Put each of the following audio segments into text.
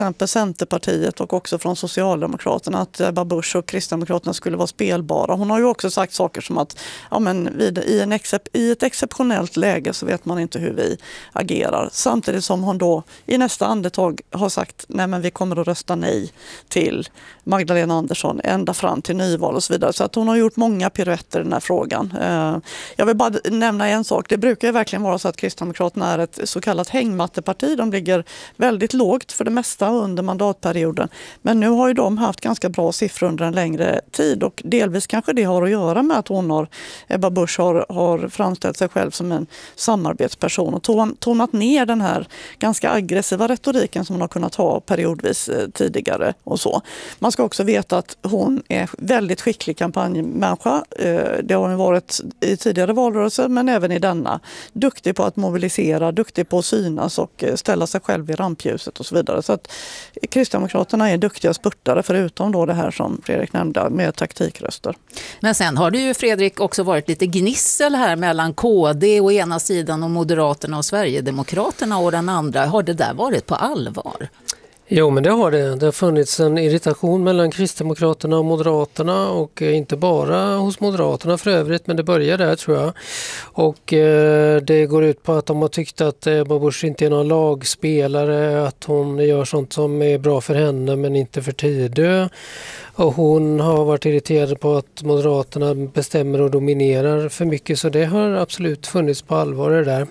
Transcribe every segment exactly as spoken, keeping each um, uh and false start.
exempel Centerpartiet och också från Socialdemokraterna att Ebba Busch och Kristdemokraterna skulle vara spelbara. Hon har ju också sagt saker som att ja, men vid, i, en excep- i ett exceptionellt läge så vet man inte hur vi agerar. Samtidigt som hon då i nästa andetag har sagt nej men vi kommer att rösta nej till Magdalena Andersson ända fram till nyval och så vidare. Så att hon har gjort många piruetter i den här frågan. Jag vill bara nämna en sak. Det brukar ju verkligen vara så att Kristdemokraterna är ett så kallat hängmatteparti. De ligger väldigt lågt för det mesta under mandatperioden. Men nu har ju de haft ganska bra siffror under en längre tid och delvis kanske det har att göra med att hon har, Ebba Busch har, har framställt sig själv som en samarbetsperson och ton, tonat ner den här ganska aggressiva retoriken som hon har kunnat ha periodvis eh, tidigare och så. Man ska också veta att hon är väldigt skicklig kampanjmänniska. Eh, det har hon varit i tidigare valrörelser men även i denna. Duktig på att mobilisera, duktig på att synas och eh, ställa sig själv i rampljuset och så vidare. Så att Kristdemokraterna är duktiga spurtare förutom då det här som Fredrik nämnde med taktikröster. Men sen har det ju, Fredrik, också varit lite gnissel här mellan K D å ena sidan och Moderaterna och Sverigedemokraterna och den andra. Har det där varit på allvar? Jo, men det har det. Det har funnits en irritation mellan Kristdemokraterna och Moderaterna och inte bara hos Moderaterna för övrigt, men det börjar där tror jag. Och eh, det går ut på att de har tyckt att Ebba Busch inte är någon lagspelare, att hon gör sånt som är bra för henne men inte för Tidö. Och hon har varit irriterad på att Moderaterna bestämmer och dominerar för mycket, så det har absolut funnits på allvar det där.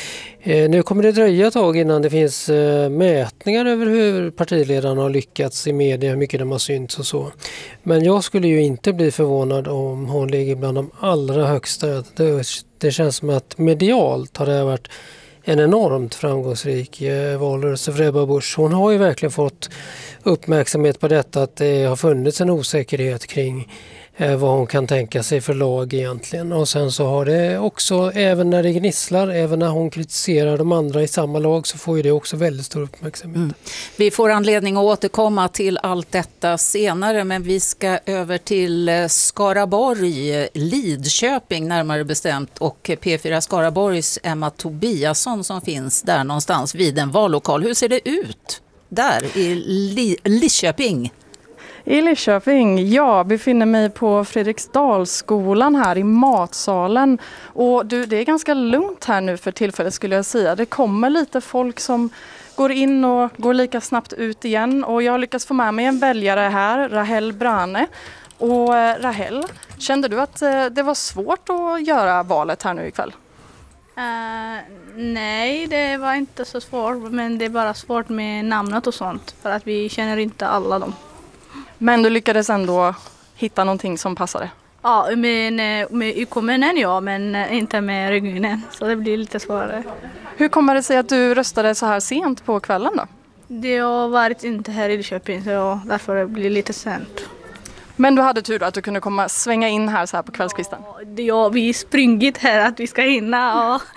Eh, nu kommer det dröja ett tag innan det finns eh, mätningar över hur partiledarna har lyckats i media, hur mycket de har synts och så. Men jag skulle ju inte bli förvånad om hon ligger bland de allra högsta. Det, det känns som att medialt har det varit en enormt framgångsrik eh, valrörelse för Ebba Busch. Hon har ju verkligen fått uppmärksamhet på detta att det har funnits en osäkerhet kring eh, vad hon kan tänka sig för lag egentligen. Och sen så har det också, även när det gnisslar, även när hon kritiserar de andra i samma lag, så får ju det också väldigt stor uppmärksamhet. Mm. Vi får anledning att återkomma till allt detta senare, men vi ska över till Skaraborg, Lidköping närmare bestämt, och P fyra Skaraborgs Emma Tobiasson som finns där någonstans vid en vallokal. Hur ser det ut där i Li- Lidköping? I Lidköping, jag befinner mig på Fredriksdalsskolan här i matsalen. Och du, det är ganska lugnt här nu för tillfället skulle jag säga. Det kommer lite folk som går in och går lika snabbt ut igen. Och jag har lyckats få med mig en väljare här, Rahel Brane. Och eh, Rahel, kände du att eh, det var svårt att göra valet här nu ikväll? Uh, nej, det var inte så svårt, men det är bara svårt med namnet och sånt för att vi känner inte alla dem. Men du lyckades ändå hitta någonting som passade? Ja, men med i kommunen ja, men inte med regionen, så det blir lite svårare. Hur kommer det sig att du röstade så här sent på kvällen då? Det har varit inte här i Lidköping, så därför blir det lite sent. Men du hade tur då att du kunde komma svänga in här så här på kvällskvisten? Ja, vi springit här att vi ska hinna. Och...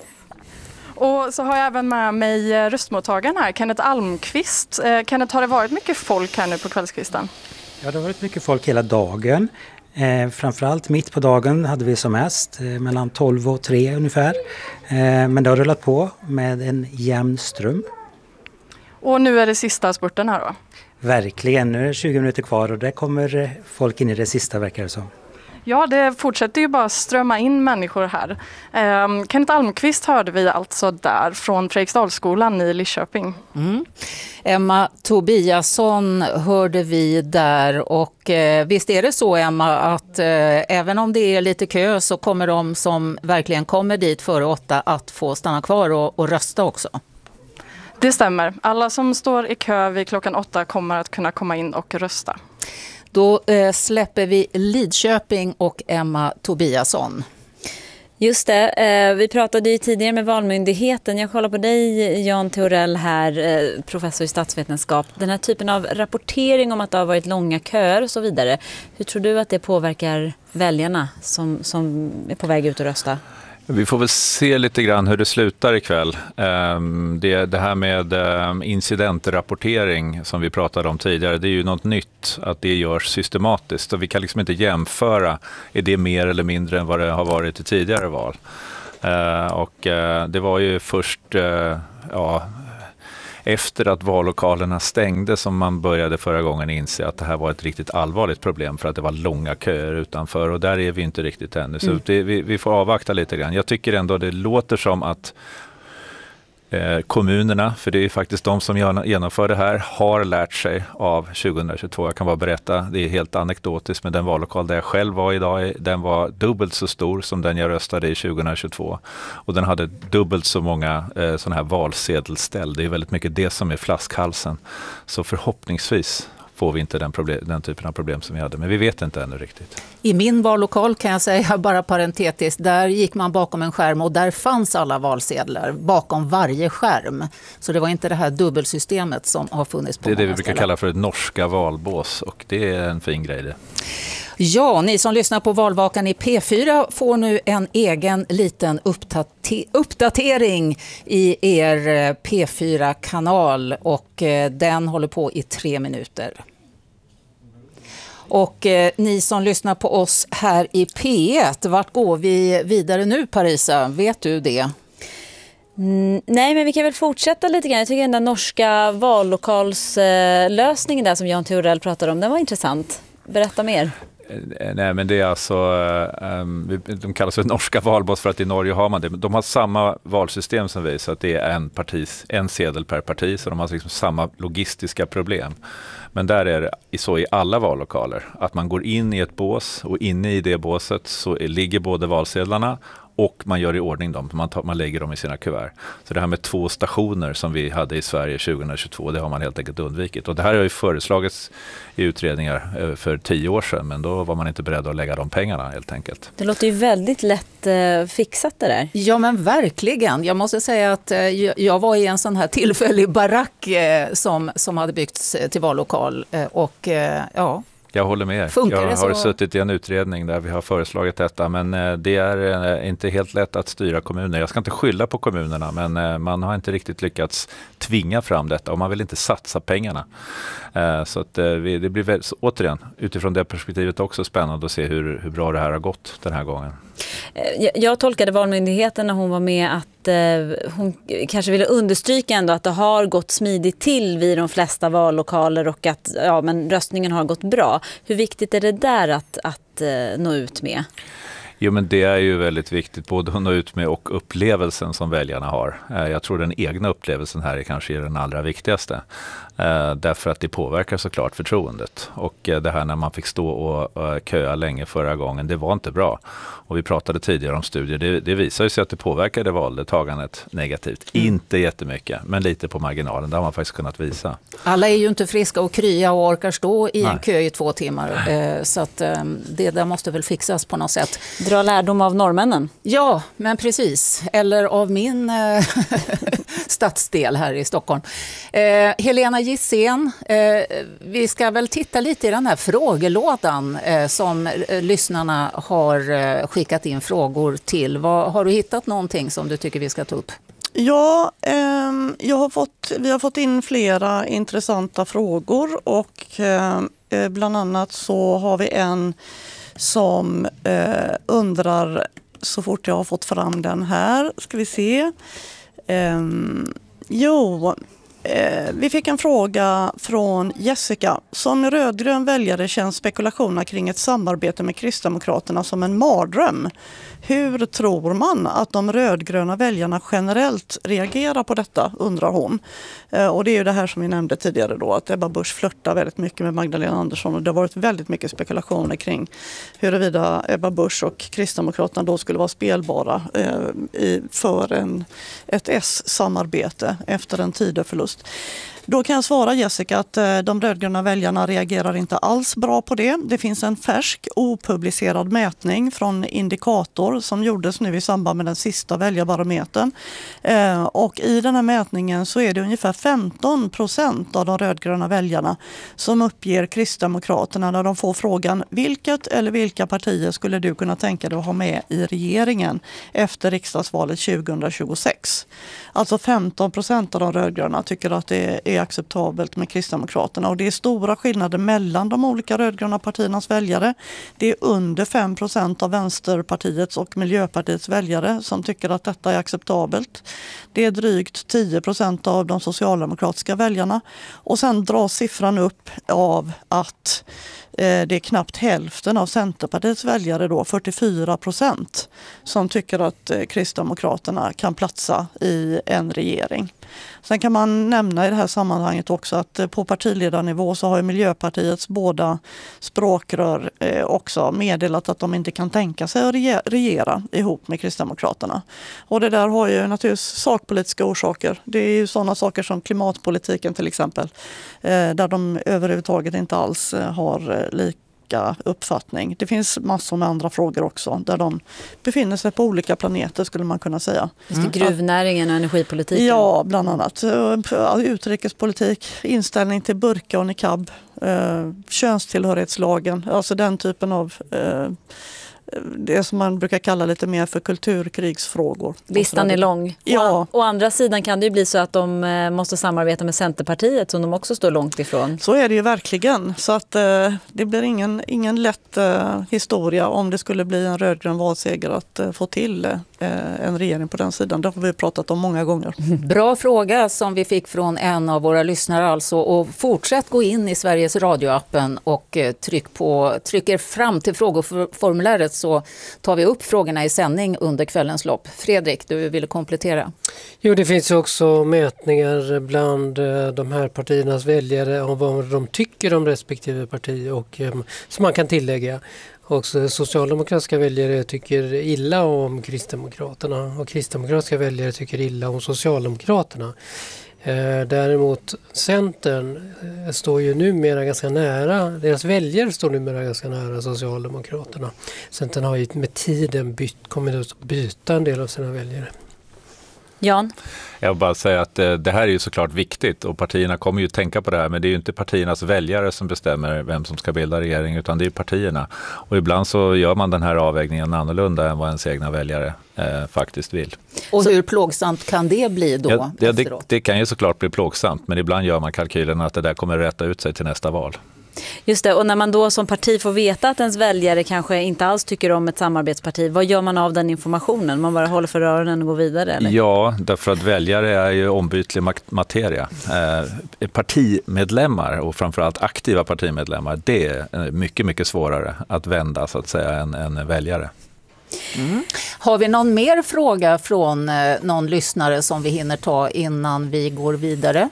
och så har jag även med mig röstmottagaren här, Kenneth Almqvist. Eh, Kenneth, har det varit mycket folk här nu på kvällskvisten? Ja, det har varit mycket folk hela dagen. Eh, framförallt mitt på dagen hade vi som mest, eh, mellan tolv och tre ungefär. Eh, men det har rullat på med en jämn ström. Och nu är det sista spurten här då? Verkligen, nu är det tjugo minuter kvar och där kommer folk in i det sista, verkar det som. Ja, det fortsätter ju bara strömma in människor här. Eh, Kenneth Almqvist hörde vi alltså där från Fredriksdalsskolan i Lidköping. Mm. Emma Tobiasson hörde vi där, och eh, visst är det så, Emma, att eh, även om det är lite kö så kommer de som verkligen kommer dit före åtta att få stanna kvar och, och rösta också? Det stämmer. Alla som står i kö vid klockan åtta kommer att kunna komma in och rösta. Då eh, släpper vi Lidköping och Emma Tobiasson. Just det, eh, vi pratade ju tidigare med Valmyndigheten. Jag kollar på dig, Jan Theorell här, eh, professor i statsvetenskap. Den här typen av rapportering om att det har varit långa köer och så vidare. Hur tror du att det påverkar väljarna som, som är på väg ut och rösta? Vi får väl se lite grann hur det slutar ikväll. Det, det här med incidentrapportering som vi pratade om tidigare, det är ju något nytt att det görs systematiskt. Så vi kan liksom inte jämföra, är det mer eller mindre än vad det har varit i tidigare val. Och det var ju först ja, efter att vallokalerna stängde som man började förra gången inse att det här var ett riktigt allvarligt problem för att det var långa köer utanför och där är vi inte riktigt ännu. Så mm. det, vi, vi får avvakta lite grann. Jag tycker ändå det låter som att Eh, kommunerna, för det är faktiskt de som genomför det här, har lärt sig av tjugohundratjugotvå. Jag kan bara berätta, det är helt anekdotiskt, men den vallokal där jag själv var idag, den var dubbelt så stor som den jag röstade i tjugohundratjugotvå. Och den hade dubbelt så många eh, sådana här valsedelställ. Det är väldigt mycket det som är flaskhalsen. Så förhoppningsvis får vi inte den, problem, den typen av problem som vi hade. Men vi vet inte ännu riktigt. I min vallokal kan jag säga, bara parentetiskt, där gick man bakom en skärm och där fanns alla valsedlar bakom varje skärm. Så det var inte det här dubbelsystemet som har funnits på Det är det vi många brukar ställen. kalla för ett norska valbås och det är en fin grej det. Ja, ni som lyssnar på Valvakan i P fyra får nu en egen liten uppdate- uppdatering i er P fyra-kanal och eh, den håller på i tre minuter. Och eh, ni som lyssnar på oss här i P ett, vart går vi vidare nu, Parisa? Vet du det? Mm, nej, men vi kan väl fortsätta lite grann. Jag tycker den där norska vallokalslösningen där som Jan Theorell pratade om, den var intressant. Berätta mer. Nej, men det är alltså, um, de kallas för norska valbås för att i Norge har man det. De har samma valsystem som vi, så att det är en, partis, en sedel per parti, så de har liksom samma logistiska problem. Men där är det så i alla vallokaler, att man går in i ett bås och inne i det båset så ligger både valsedlarna och man gör i ordning dem, man, tar, man lägger dem i sina kuvert. Så det här med två stationer som vi hade i Sverige tjugohundratjugotvå, det har man helt enkelt undvikit. Och det här har ju föreslagits i utredningar för tio år sedan, men då var man inte beredd att lägga de pengarna helt enkelt. Det låter ju väldigt lätt eh, fixat det där. Ja, men verkligen. Jag måste säga att eh, jag var i en sån här tillfällig barack eh, som, som hade byggts till vallokal eh, och eh, ja... Jag håller med. Funkar jag det har så? suttit i en utredning där vi har föreslagit detta, men det är inte helt lätt att styra kommuner. Jag ska inte skylla på kommunerna, men man har inte riktigt lyckats tvinga fram detta och man vill inte satsa pengarna. Så att det blir väl, återigen, utifrån det perspektivet också spännande att se hur, hur bra det här har gått den här gången. Jag tolkade Valmyndigheten när hon var med att eh, hon kanske ville understryka ändå att det har gått smidigt till vid de flesta vallokaler och att ja, men röstningen har gått bra. Hur viktigt är det där att, att eh, nå ut med? Jo, men det är ju väldigt viktigt, både att nå ut med och upplevelsen som väljarna har. Jag tror den egna upplevelsen här är kanske den allra viktigaste. Därför att det påverkar såklart förtroendet. Och det här när man fick stå och köa länge förra gången, det var inte bra. Och vi pratade tidigare om studier, det, det visar ju sig att det påverkade valdeltagandet negativt. Mm. Inte jättemycket, men lite på marginalen, det har man faktiskt kunnat visa. Alla är ju inte friska och krya och orkar stå i Nej. en kö i två timmar. Så att det där måste väl fixas på något sätt. Dra lärdom av norrmännen. Ja, men precis. Eller av min stadsdel här i Stockholm. Eh, Helena Gissén, eh, vi ska väl titta lite i den här frågelådan eh, som eh, lyssnarna har eh, skickat in frågor till. Vad, har du hittat någonting som du tycker vi ska ta upp? Ja, eh, jag har fått, vi har fått in flera intressanta frågor och eh, bland annat så har vi en som eh, undrar, så fort jag har fått fram den här, ska vi se. Eh, jo, eh, vi fick en fråga från Jessica. Som rödgrön väljare känns spekulationer kring ett samarbete med Kristdemokraterna som en mardröm. Hur tror man att de rödgröna väljarna generellt reagerar på detta, undrar hon. Eh, och det är ju det här som vi nämnde tidigare då, att Ebba Busch flörtar väldigt mycket med Magdalena Andersson och det har varit väldigt mycket spekulationer kring huruvida Ebba Busch och Kristdemokraterna då skulle vara spelbara eh, i, för en, ett S-samarbete efter en tiderförlust. Då kan jag svara Jessica att de rödgröna väljarna reagerar inte alls bra på det. Det finns en färsk opublicerad mätning från Indikator som gjordes nu i samband med den sista väljarbarometern. Och i den här mätningen så är det ungefär femton procent av de rödgröna väljarna som uppger Kristdemokraterna när de får frågan vilket eller vilka partier skulle du kunna tänka dig att ha med i regeringen efter riksdagsvalet tjugohundratjugosex. Alltså femton procent av de rödgröna tycker att det är är acceptabelt med Kristdemokraterna. Och det är stora skillnader mellan de olika rödgröna partiernas väljare. Det är under fem procent av Vänsterpartiets och Miljöpartiets väljare som tycker att detta är acceptabelt. Det är drygt tio procent av de socialdemokratiska väljarna. Och sen dras siffran upp av att det är knappt hälften av Centerpartiets väljare, då, fyrtiofyra procent, som tycker att Kristdemokraterna kan platsa i en regering. Sen kan man nämna i det här sammanhanget också att på partiledarnivå så har Miljöpartiets båda språkrör också meddelat att de inte kan tänka sig att regera ihop med Kristdemokraterna. Och det där har ju naturligtvis sakpolitiska orsaker. Det är ju sådana saker som klimatpolitiken till exempel, där de överhuvudtaget inte alls har lika uppfattning. Det finns massor med andra frågor också där de befinner sig på olika planeter, skulle man kunna säga. Just det, gruvnäringen och energipolitiken. Ja, bland annat. Utrikespolitik, inställning till burka och niqab, eh, könstillhörighetslagen, alltså den typen av eh, det som man brukar kalla lite mer för kulturkrigsfrågor. Listan är lång. Ja. Å andra sidan kan det ju bli så att de måste samarbeta med Centerpartiet som de också står långt ifrån. Så är det ju verkligen. Så att eh, det blir ingen, ingen lätt eh, historia om det skulle bli en rödgrön valseger att eh, få till eh, en regering på den sidan. Det har vi pratat om många gånger. Bra fråga som vi fick från en av våra lyssnare alltså. Och fortsätt gå in i Sveriges radioappen och eh, tryck på, trycker fram till frågeformuläret, så tar vi upp frågorna i sändning under kvällens lopp. Fredrik, du ville komplettera. Jo, det finns ju också mätningar bland de här partiernas väljare om vad de tycker om respektive parti, och som man kan tillägga. Också socialdemokratiska väljare tycker illa om Kristdemokraterna och kristdemokratiska väljare tycker illa om Socialdemokraterna. Däremot Centern står ju numera ganska nära, deras väljare står numera ganska nära Socialdemokraterna. Centern har ju med tiden bytt, kommit att byta en del av sina väljare. Jan? Jag vill bara säga att det här är ju såklart viktigt och partierna kommer ju tänka på det här, men det är ju inte partiernas väljare som bestämmer vem som ska bilda regering, utan det är partierna. Och ibland så gör man den här avvägningen annorlunda än vad ens egna väljare eh, faktiskt vill. Och hur plågsamt kan det bli då? Ja, ja, det, det kan ju såklart bli plågsamt, men ibland gör man kalkylen att det där kommer rätta ut sig till nästa val. Just det, och när man då som parti får veta att ens väljare kanske inte alls tycker om ett samarbetsparti, vad gör man av den informationen? Man bara håller för öronen och går vidare? Eller? Ja, därför att väljare är ju ombytlig materia. Eh, partimedlemmar och framförallt aktiva partimedlemmar, det är mycket, mycket svårare att vända så att säga än, än väljare. Mm. Har vi någon mer fråga från eh, någon lyssnare som vi hinner ta innan vi går vidare?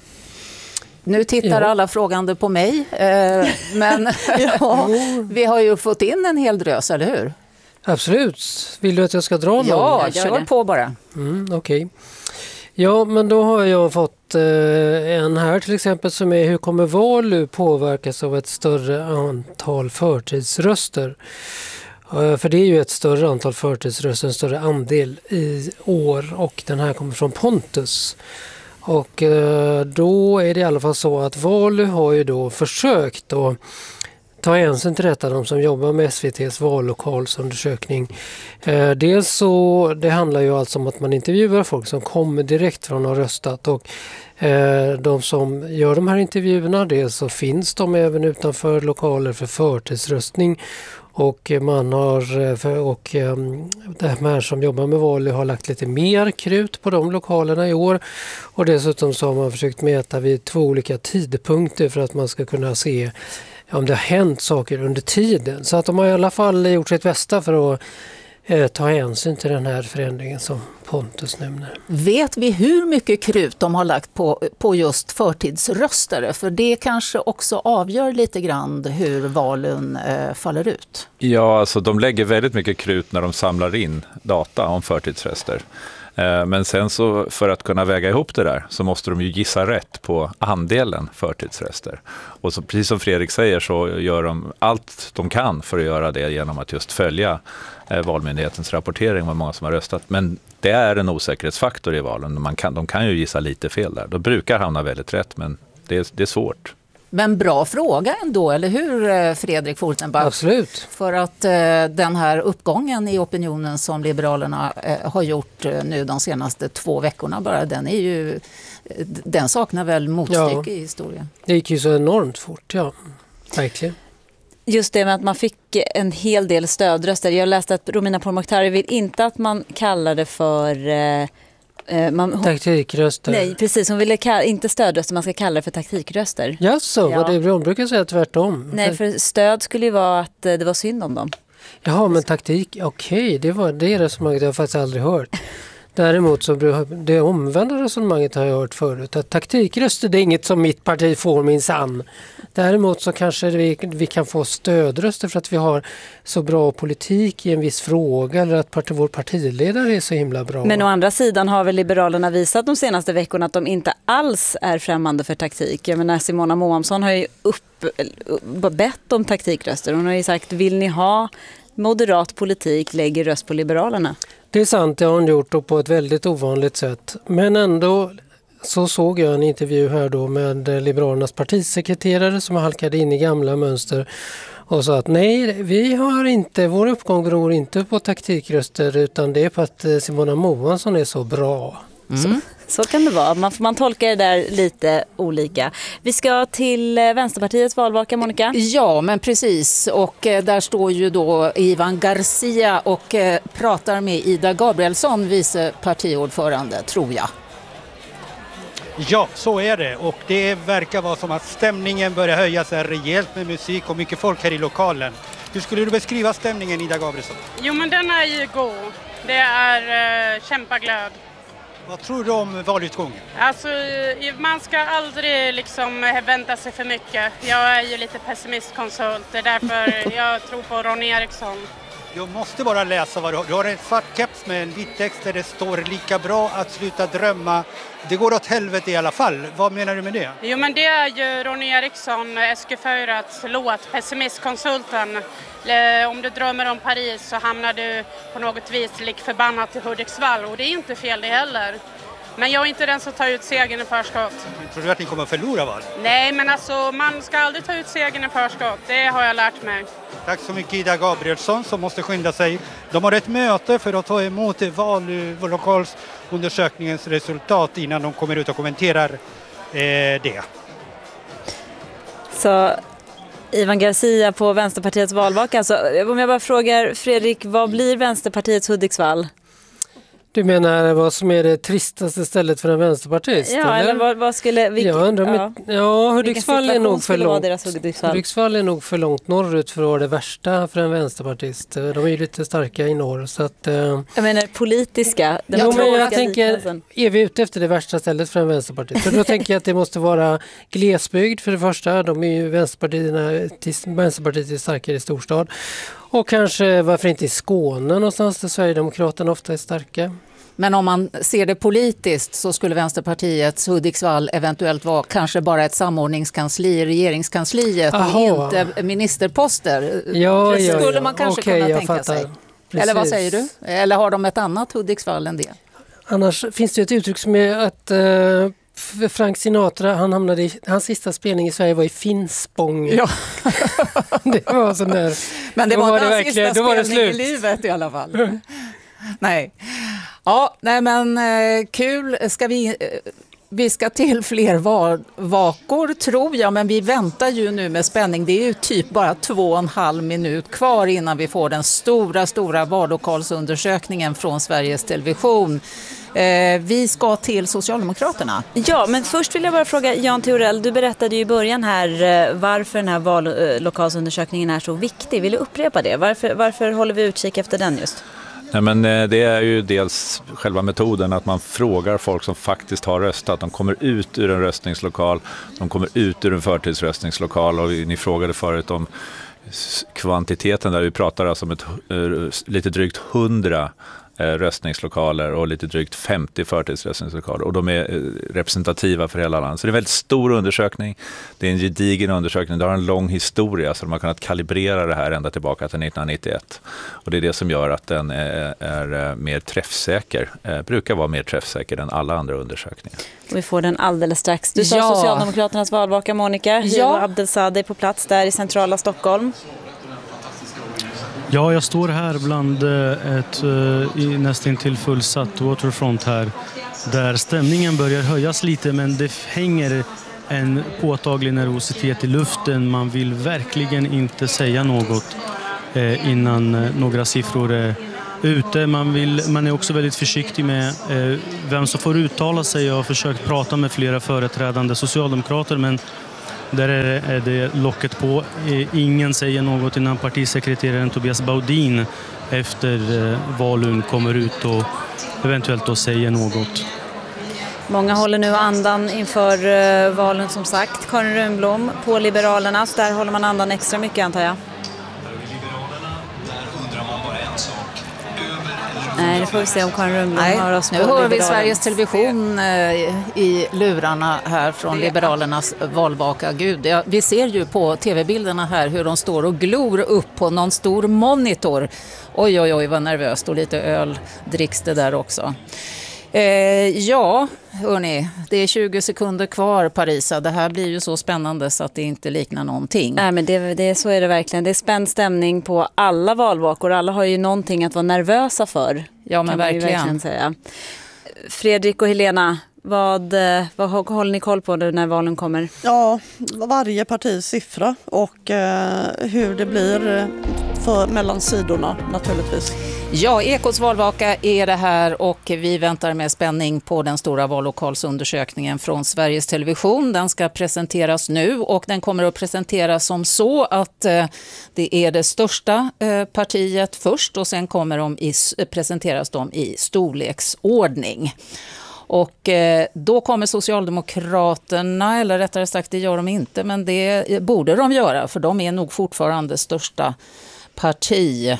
Nu tittar ja. alla frågande på mig, eh, men ja, vi har ju fått in en hel drös, eller hur? Absolut. Vill du att jag ska dra någon? Ja, kör det. på bara. Mm, Okej. Okay. Ja, men då har jag fått eh, en här till exempel som är: hur kommer Valu påverkas av ett större antal förtidsröster? Uh, för det är ju ett större antal förtidsröster, en större andel i år, och den här kommer från Pontus. Och då är det i alla fall så att Valu har ju då försökt att ta hänsyn till detta, de som jobbar med S V T:s vallokalsundersökning. Dels så, det handlar ju alltså om att man intervjuar folk som kommer direkt från att ha röstat, och de som gör de här intervjuerna, dels så finns de även utanför lokaler för förtidsröstning. Och man har, och de här som jobbar med Valu har lagt lite mer krut på de lokalerna i år. Och dessutom så har man försökt mäta vid två olika tidpunkter för att man ska kunna se om det har hänt saker under tiden. Så att de har i alla fall gjort sitt bästa för att eh, ta hänsyn till den här förändringen som Pontus nämner. Vet vi hur mycket krut de har lagt på, på just förtidsröstare? För det kanske också avgör lite grann hur valen eh, faller ut. Ja, alltså de lägger väldigt mycket krut när de samlar in data om förtidsröster. Men sen så för att kunna väga ihop det där så måste de ju gissa rätt på andelen förtidsröster. Och så, precis som Fredrik säger, så gör de allt de kan för att göra det genom att just följa eh, valmyndighetens rapportering om hur många som har röstat. Men det är en osäkerhetsfaktor i valen. Man kan, de kan ju gissa lite fel där. De brukar hamna väldigt rätt, men det är, det är svårt. Men bra fråga ändå, eller hur Fredrik Fortenbach? Absolut. För att eh, den här uppgången i opinionen som Liberalerna eh, har gjort eh, nu de senaste två veckorna bara, den är ju den saknar väl motstycke Ja. i historien. Det gick ju så enormt fort, ja. Verkligen. Just det med att man fick en hel del stödröster. Jag läste att Romina Pourmokhtari vill inte att man kallar det för... Eh, man, hon, Taktikröster. nej, precis. Hon ville kalla, inte stödröster, man ska kalla det för taktikröster. Jaså, Ja. vad det hon brukar säga tvärtom. Nej, för stöd skulle ju vara att eh, det var synd om dem. Jaha, men taktik, okej, okay, det var det resonemanget jag faktiskt aldrig hört. Däremot så det omvända resonemanget har jag hört förut. Att taktikröster det är inget som mitt parti får minsann. Däremot så kanske vi, vi kan få stödröster för att vi har så bra politik i en viss fråga eller att part, vår partiledare är så himla bra. Men å andra sidan har väl Liberalerna visat de senaste veckorna att de inte alls är främmande för taktik. Jag menar Simona Moamsson har ju upp, bett om taktikröster. Hon har ju sagt, vill ni ha moderat politik, lägger röst på Liberalerna. Det är sant, det har hon gjort och på ett väldigt ovanligt sätt. Men ändå så såg jag en intervju här då med Liberalernas partisekreterare som halkade in i gamla mönster och sa att nej, vi har inte, vår uppgång beror inte på taktikröster utan det är på att Simona Moamsson är så bra. Mm. Så, så kan det vara. Man, man tolkar det där lite olika. Vi ska till Vänsterpartiets valvaka, Monica. Ja, men precis. Och eh, där står ju då Ivan Garcia och eh, pratar med Ida Gabrielsson, vice partiordförande, tror jag. Ja, så är det. Och det verkar vara som att stämningen börjar höja sig rejält med musik och mycket folk här i lokalen. Hur skulle du beskriva stämningen, Ida Gabrielsson? Jo, men den är ju god. Det är eh, kämpaglöd. Vad tror du om valutgången? Alltså, man ska aldrig liksom vänta sig för mycket. Jag är ju lite pessimiskonsult, det är därför jag tror på Ronny Eriksson. Jag måste bara läsa vad du har. Du har en svart keps med en vit text där det står lika bra att sluta drömma. Det går åt helvete i alla fall. Vad menar du med det? Jo, men det är ju Ronny Eriksson, S K fyras låt, pessimistkonsulten. Om du drömmer om Paris så hamnar du på något vis lik förbannat till Hudiksvall. Och det är inte fel det heller. Men jag är inte den som tar ut segern i förskott. Tror du att ni kommer att förlora val? Nej, men alltså man ska aldrig ta ut segern i förskott. Det har jag lärt mig. Tack så mycket Ida Gabrielsson som måste skynda sig. De har ett möte för att ta emot vallokalsundersökningens resultat innan de kommer ut och kommenterar eh, det. Så Ivan Garcia på Vänsterpartiets valvaka. Alltså, om jag bara frågar Fredrik, vad blir Vänsterpartiets Hudiksvall? Du menar vad som är det tristaste stället för en vänsterpartist? Ja, eller, eller vad, vad skulle... Vilka, jag undrar ja. Med, ja, Hudiksvall är, nog för långt, Hudiksvall? Hudiksvall är nog för långt norrut för att vara det värsta för en vänsterpartist. De är ju lite starka i norr. Så att, eh... jag menar politiska. Den jo, men jag tänker, är vi ute efter det värsta stället för en vänsterpartist? För då tänker jag att det måste vara glesbygd för det första. De är ju vänsterpartierna, Vänsterpartiet är starkare i storstad. Och kanske varför inte i Skåne någonstans där Sverigedemokraterna ofta är starka. Men om man ser det politiskt så skulle Vänsterpartiets Hudiksvall eventuellt vara kanske bara ett samordningskansli i regeringskansliet och inte ministerposter. Ja, ja, skulle ja. man kanske Okej, kunna jag tänka fattar. sig. Precis. Eller vad säger du? Eller har de ett annat Hudiksvall än det? Annars finns det ett uttryck som är att uh, Frank Sinatra, han hamnade i, hans sista spelning i Sverige var i Finspång. Ja. Det var sån där. Men det var, var inte hans sista då var det spelning slut. i livet i alla fall. Nej. Ja, nej men eh, kul. Ska vi, eh, vi ska till fler va- vakor tror jag, men vi väntar ju nu med spänning. Det är ju typ bara två och en halv minut kvar innan vi får den stora, stora vallokalsundersökningen från Sveriges Television. Eh, vi ska till Socialdemokraterna. Ja, men först vill jag bara fråga Jan Theorell, du berättade ju i början här varför den här vallokalsundersökningen är så viktig. Vill du upprepa det? Varför, varför håller vi utkik efter den just? Nej, men det är ju dels själva metoden att man frågar folk som faktiskt har röstat. De kommer ut ur en röstningslokal, de kommer ut ur en förtidsröstningslokal och ni frågade förut om kvantiteten där vi pratar alltså om ett, lite drygt hundra röstningslokaler och lite drygt femtio förtidsröstningslokaler och de är representativa för hela landet. Så det är en väldigt stor undersökning. Det är en gedigen undersökning. Det har en lång historia så de har kunnat kalibrera det här ända tillbaka till nittonhundranittioett. Och det är det som gör att den är, är mer träffsäker. Eh, brukar vara mer träffsäker än alla andra undersökningar. Vi får den alldeles strax. Du sa ja. Socialdemokraternas valvaka, Monica. Ja. Hugo Abdelsadeh på plats där i centrala Stockholm. Ja, jag står här bland ett i nästan till fullsatt Waterfront här där stämningen börjar höjas lite, men det hänger en påtaglig nervositet i luften. Man vill verkligen inte säga något eh, innan eh, några siffror är ute. Man, vill, man är också väldigt försiktig med eh, vem som får uttala sig. Jag har försökt prata med flera företrädande socialdemokrater, men där är det, är det locket på. Eh, ingen säger något innan partisekreteraren Tobias Baudin efter eh, valen kommer ut och eventuellt då säger något. Många håller nu andan inför uh, valen som sagt. Karin Rönnblom på Liberalerna, så där håller man andan extra mycket antar jag. Nej, det får vi se om Karin Rönnblom Nej, har oss på nu hör vi Liberalerna. Sveriges Television eh, i lurarna här från Liberalernas valvaka. Gud, ja, vi ser ju på tv-bilderna här hur de står och glor upp på någon stor monitor. Oj, oj, oj, vad nervöst, och lite öl dricks det där också. Eh, ja, hörni, det är tjugo sekunder kvar, Parisa. Det här blir ju så spännande så att det inte liknar någonting. Nej, men det, det, så är det verkligen. Det är spänd stämning på alla valvakor. Alla har ju någonting att vara nervösa för. Ja, men kan man ju verkligen. verkligen säga. Fredrik och Helena, vad, vad håller ni koll på när valen kommer? Ja, varje partis siffra och eh, hur det blir för, mellan sidorna naturligtvis. Ja, Ekots valvaka är det här och vi väntar med spänning på den stora vallokalsundersökningen från Sveriges Television. Den ska presenteras nu och den kommer att presenteras som så att eh, det är det största eh, partiet först och sen kommer de i, presenteras de i storleksordning. Och eh, då kommer Socialdemokraterna, eller rättare sagt det gör de inte, men det borde de göra för de är nog fortfarande största parti.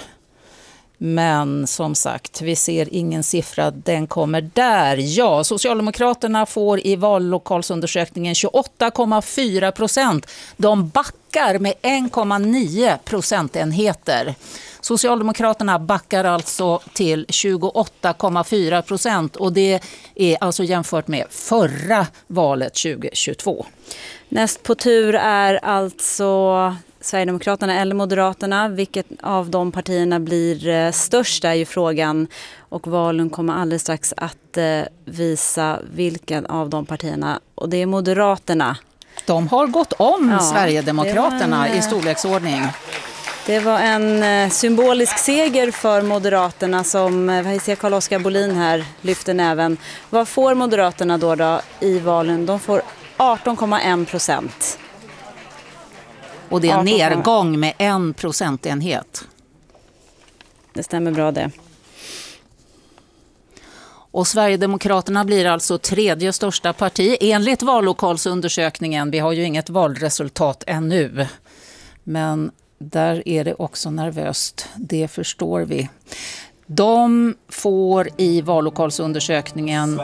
Men som sagt, vi ser ingen siffra, den kommer där. Ja, Socialdemokraterna får i vallokalsundersökningen tjugoåtta komma fyra procent. De backar med en komma nio procentenheter. Socialdemokraterna backar alltså till tjugoåtta komma fyra procent och det är alltså jämfört med förra valet tjugo tjugotvå. Näst på tur är alltså Sverigedemokraterna eller Moderaterna. Vilket av de partierna blir störst är ju frågan. Och valen kommer alldeles strax att visa vilken av de partierna. Och det är Moderaterna. De har gått om ja, Sverigedemokraterna en, i storleksordning. Det var en symbolisk seger för Moderaterna som Carl-Oskar Bolin här lyfter näven. Vad får Moderaterna då, då i valen? De får arton komma en procent. Och det är en nedgång med en procentenhet. Det stämmer bra det. Och Sverigedemokraterna blir alltså tredje största parti enligt vallokalsundersökningen. Vi har ju inget valresultat ännu. Men där är det också nervöst, det förstår vi. De får i vallokalsundersökningen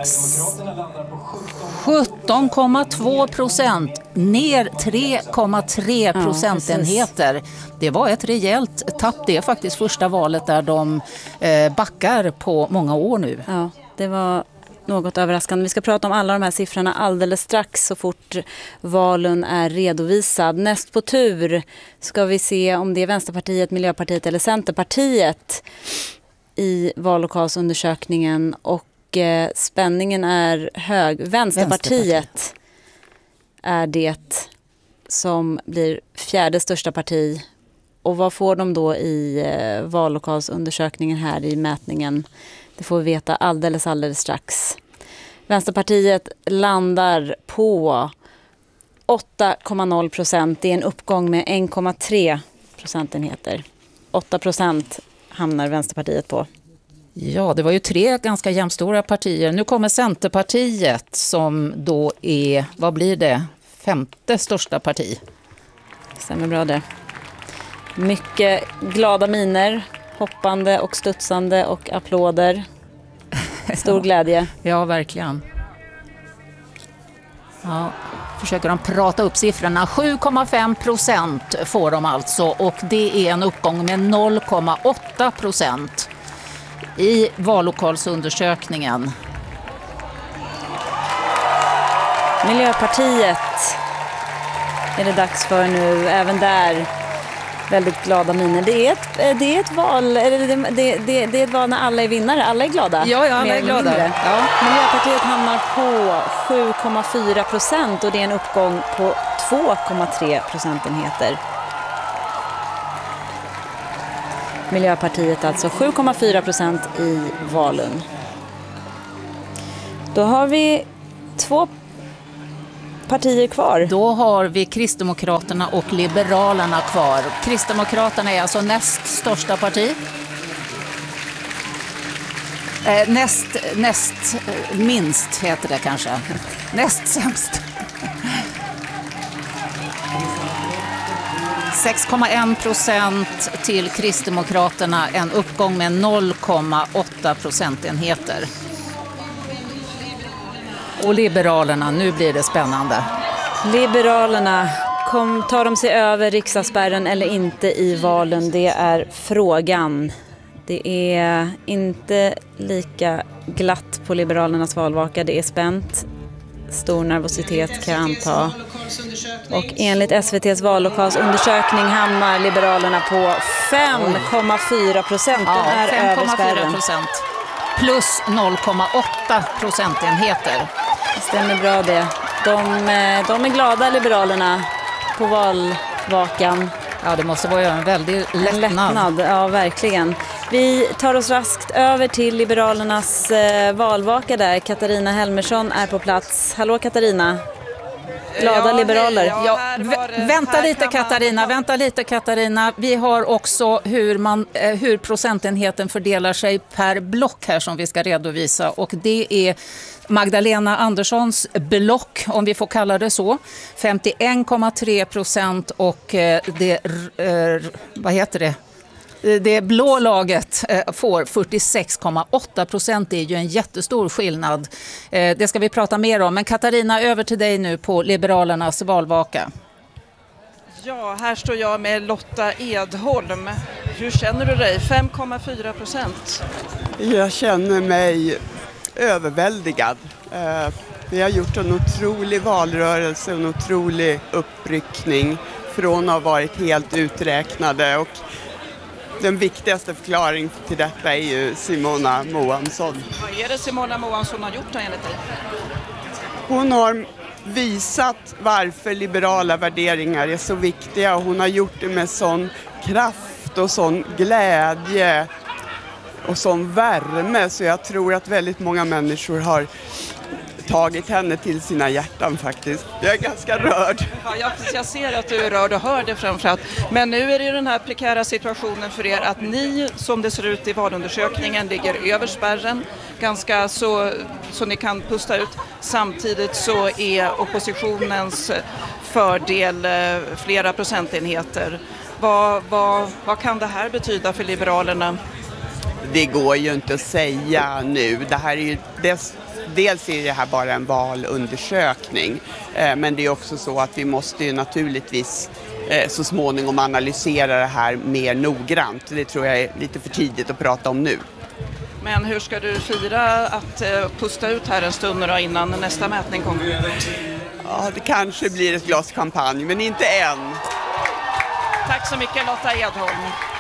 sjutton komma två procent, ner tre komma tre procentenheter. Ja, det var ett rejält tapp. Det är faktiskt första valet där de eh, backar på många år nu. Ja, det var något överraskande. Vi ska prata om alla de här siffrorna alldeles strax så fort valen är redovisad. Näst på tur ska vi se om det är Vänsterpartiet, Miljöpartiet eller Centerpartiet i vallokalsundersökningen och eh, spänningen är hög. Vänsterpartiet, Vänsterpartiet är det som blir fjärde största parti. Och vad får de då i eh, vallokalsundersökningen här i mätningen? Det får vi veta alldeles, alldeles strax. Vänsterpartiet landar på åtta komma noll procent. Det är en uppgång med en komma tre procentenheter. åtta procent hamnar Vänsterpartiet på. Ja, det var ju tre ganska jämnstora partier. Nu kommer Centerpartiet som då är, vad blir det, femte största parti. Stämmer bra det. Mycket glada miner, hoppande och studsande och applåder. Stor ja. glädje. Ja, verkligen. Ja, försöker de prata upp siffrorna. sju komma fem procent får de alltså och det är en uppgång med noll komma åtta procent i vallokalsundersökningen. Miljöpartiet är det dags för nu. Även där Väldigt glada miner. Det är ett, det är ett val, eller det, det, det, det är ett val när alla är vinnare. Alla är glada. Ja, ja alla är glada. Ja. Miljöpartiet hamnar på sju komma fyra procent och det är en uppgång på två komma tre procentenheter. Miljöpartiet alltså sju komma fyra procent i Valun. Då har vi två partier kvar. Då har vi Kristdemokraterna och Liberalerna kvar. Kristdemokraterna är alltså näst största parti. Eh, näst, näst eh, minst heter det kanske. Näst sämst. sex komma en procent till Kristdemokraterna, en uppgång med noll komma åtta procentenheter. Och Liberalerna, nu blir det spännande. Liberalerna, kom, tar de sig över riksdagsspärren eller inte i valen? Det är frågan. Det är inte lika glatt på Liberalernas valvaka, det är spänt. Stor nervositet kan jag anta. Och enligt S V T:s vallokalsundersökning hamnar Liberalerna på fem komma fyra procent. Ja, är fem komma fyra över procent plus noll komma åtta procentenheter. Det stämmer bra det. De, de är glada, Liberalerna, på valvakan. Ja, det måste vara en väldig lättnad. lättnad. Ja, verkligen. Vi tar oss raskt över till Liberalernas eh, valvaka där. Katarina Helmersson är på plats. Hallå Katarina. Glada ja, liberaler. Hej, ja, vä- vänta lite Katarina, vänta lite Katarina. Vi har också hur, man, eh, hur procentenheten fördelar sig per block här som vi ska redovisa. Och det är Magdalena Anderssons block, om vi får kalla det så. femtioen komma tre procent och eh, det, eh, vad heter det? Det blå laget får fyrtiosex komma åtta procent. Det är ju en jättestor skillnad. Det ska vi prata mer om. Men Katarina, över till dig nu på Liberalernas valvaka. Ja, här står jag med Lotta Edholm. Hur känner du dig? fem komma fyra procent. Jag känner mig överväldigad. Vi har gjort en otrolig valrörelse, en otrolig uppryckning från att ha varit helt uträknade, och den viktigaste förklaringen till detta är ju Simona Moansson. Vad är det Simona Moansson har gjort enligt dig? Hon har visat varför liberala värderingar är så viktiga, och hon har gjort det med sån kraft och sån glädje och sån värme, så jag tror att väldigt många människor har tagit henne till sina hjärtan faktiskt. Jag är ganska rörd. Ja, jag, jag ser att du är rörd och hör det framförallt. Men nu är det den här prekära situationen för er att ni, som det ser ut i valundersökningen, ligger över spärren ganska så, så ni kan pusta ut. Samtidigt så är oppositionens fördel flera procentenheter. Vad, vad, vad kan det här betyda för Liberalerna? Det går ju inte att säga nu. Det här är ju dess Dels är det här bara en valundersökning, eh, men det är också så att vi måste ju naturligtvis eh, så småningom analysera det här mer noggrant. Det tror jag är lite för tidigt att prata om nu. Men hur ska du fira att eh, pusta ut här en stund då innan nästa mätning kommer? Ja, det kanske blir ett glas champagne, men inte än. Tack så mycket Lotta Edholm.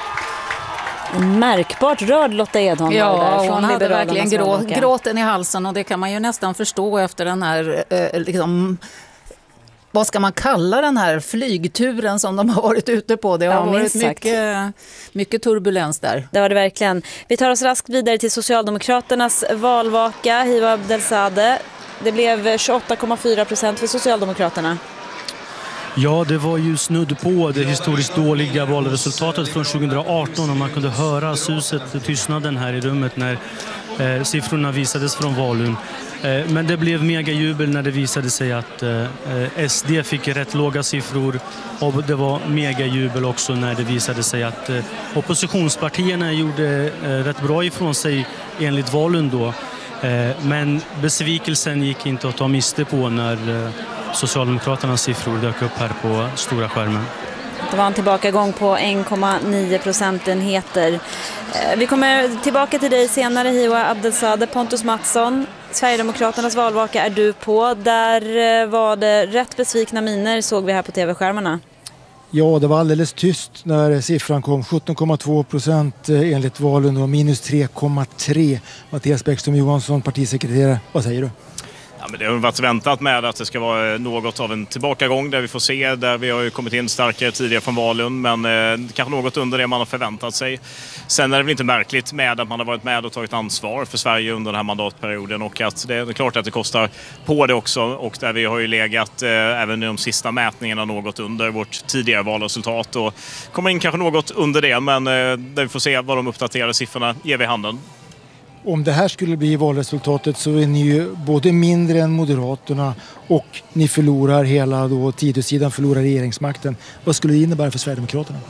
Märkbart rörd Lotta Edholm. Ja, där, från hon hade verkligen grå, valvaka. gråten i halsen, och det kan man ju nästan förstå efter den här, eh, liksom, vad ska man kalla den här flygturen som de har varit ute på. Det har Ja, varit minst sagt. mycket, mycket turbulens där. Det var det verkligen. Vi tar oss raskt vidare till Socialdemokraternas valvaka. Hiva Abdelsadeh. Det blev tjugoåtta komma fyra procent för Socialdemokraterna. Ja, det var ju snudd på det historiskt dåliga valresultatet från tjugohundraarton, och man kunde höra suset, tystnaden här i rummet när eh, siffrorna visades från Valun. Eh, men det blev mega jubel när det visade sig att eh, S D fick rätt låga siffror, och det var mega jubel också när det visade sig att eh, oppositionspartierna gjorde eh, rätt bra ifrån sig enligt Valun då. Eh, men besvikelsen gick inte att ta miste på när eh, Socialdemokraternas siffror dök upp här på stora skärmen. Det var en tillbakagång på en komma nio procentenheter. Vi kommer tillbaka till dig senare, Hiva Abdelsadeh. Pontus Mattsson, Sverigedemokraternas valvaka är du på. Där var det rätt besvikna miner, såg vi här på tv-skärmarna. Ja, det var alldeles tyst när siffran kom. sjutton komma två procent enligt valen och minus tre komma tre. Mattias Bäckström Johansson, partisekreterare. Vad säger du? Ja, men det har varit väntat med att det ska vara något av en tillbakagång där vi får se, där vi har ju kommit in starkare tidigare från valen, men eh, kanske något under det man har förväntat sig. Sen är det väl inte märkligt med att man har varit med och tagit ansvar för Sverige under den här mandatperioden, och att det är klart att det kostar på det också, och där vi har ju legat eh, även i de sista mätningarna något under vårt tidigare valresultat och kommer in kanske något under det, men eh, där vi får se vad de uppdaterade siffrorna ger vid handen. Om det här skulle bli valresultatet så är ni ju både mindre än Moderaterna och ni förlorar hela då Tidösidan förlorar regeringsmakten. Vad skulle det innebära för Sverigedemokraterna?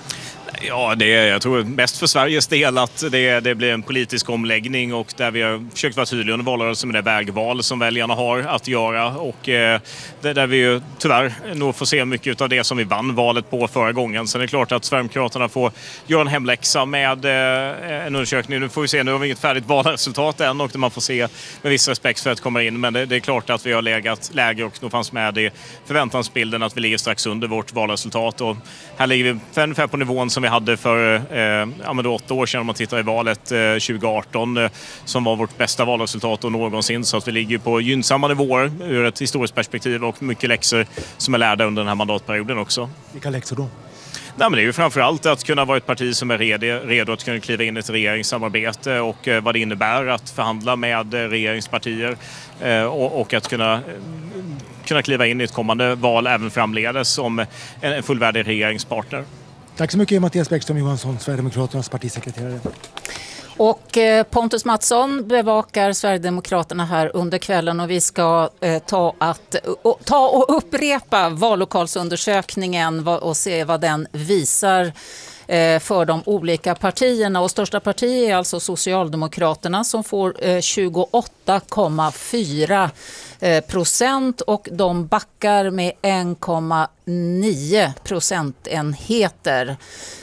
Ja, det är, jag tror mest för Sveriges del att det, det blir en politisk omläggning, och där vi har försökt vara tydliga under valrörelsen med det vägval som väljarna har att göra, och eh, det, där vi ju tyvärr nog får se mycket av det som vi vann valet på förra gången. Sen är det klart att Sverigedemokraterna får göra en hemläxa med eh, en undersökning. Nu får vi se, nu har vi inget färdigt valresultat än, och man får se med viss respekt för att komma in, men det, det är klart att vi har legat lägre och nog fanns med i förväntansbilden att vi ligger strax under vårt valresultat, och här ligger vi ungefär på nivån som vi hade för eh, ja, men då åtta år sedan om man tittar i valet eh, tjugo arton eh, som var vårt bästa valresultat och någonsin, så att vi ligger på gynnsamma nivåer ur ett historiskt perspektiv, och mycket läxor som är lärda under den här mandatperioden också. Vilka läxor då? Nej, men det är ju framförallt att kunna vara ett parti som är redo, redo att kunna kliva in i ett regeringssamarbete, och eh, vad det innebär att förhandla med eh, regeringspartier eh, och, och att kunna eh, kunna kliva in i ett kommande val även framledes som en, en fullvärdig regeringspartner. Tack så mycket Mattias Bäckström Johansson, Sverigedemokraternas partisekreterare. Och Pontus Mattsson bevakar Sverigedemokraterna här under kvällen, och vi ska eh, ta, att, och, ta och upprepa vallokalsundersökningen och se vad den visar eh, för de olika partierna. Och största parti är alltså Socialdemokraterna som får eh, tjugoåtta komma fyra procent, och de backar med en komma nio procentenheter.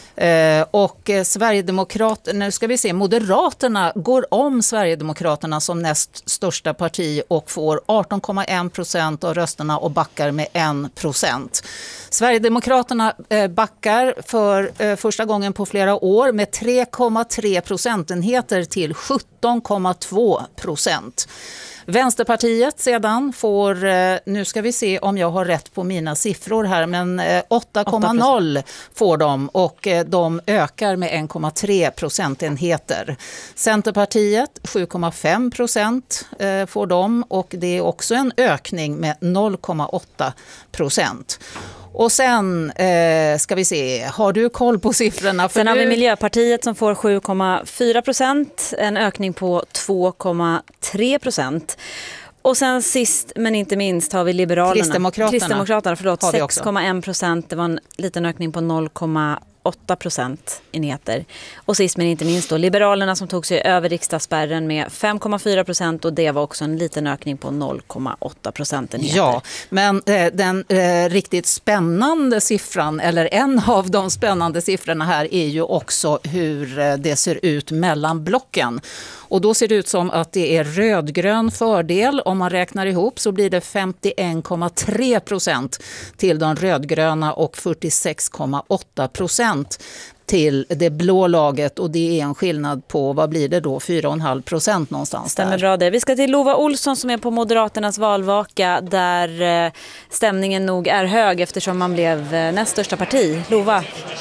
Eh, och eh, Sverigedemokraterna, nu ska vi se, Moderaterna går om Sverigedemokraterna som näst största parti och får arton komma en procent av rösterna och backar med en procent. Sverigedemokraterna eh, backar för eh, första gången på flera år med tre komma tre procentenheter till sjutton komma två procent. Vänsterpartiet sedan får, nu ska vi se om jag har rätt på mina siffror här, men åtta komma noll får de, och de ökar med en komma tre procentenheter. Centerpartiet sju komma fem procent får de, och det är också en ökning med noll komma åtta procent. Och sen eh, ska vi se, har du koll på siffrorna? För sen har vi nu... Miljöpartiet som får sju komma fyra procent, en ökning på två komma tre procent. Och sen sist men inte minst har vi Liberalerna. Kristdemokraterna. Kristdemokraterna, förlåt, sex komma en procent. Det var en liten ökning på noll komma åtta procentenheter. Och sist men inte minst då Liberalerna som tog sig över riksdagsspärren med fem komma fyra procent, och det var också en liten ökning på noll komma åtta procentenheter. Ja, men eh, den eh, riktigt spännande siffran, eller en av de spännande siffrorna här, är ju också hur eh, det ser ut mellan blocken. Och då ser det ut som att det är rödgrön fördel. Om man räknar ihop så blir det femtioen komma tre procent till de rödgröna och fyrtiosex komma åtta procent till det blå laget, och det är en skillnad på, vad blir det då, fyra komma fem procent någonstans. Stämmer där. Bra det. Vi ska till Lova Olsson som är på Moderaternas valvaka, där stämningen nog är hög eftersom man blev näst största parti. Lova.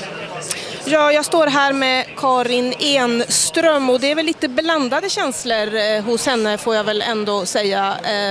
Ja, jag står här med Karin Enström, och det är väl lite blandade känslor hos henne, får jag väl ändå säga.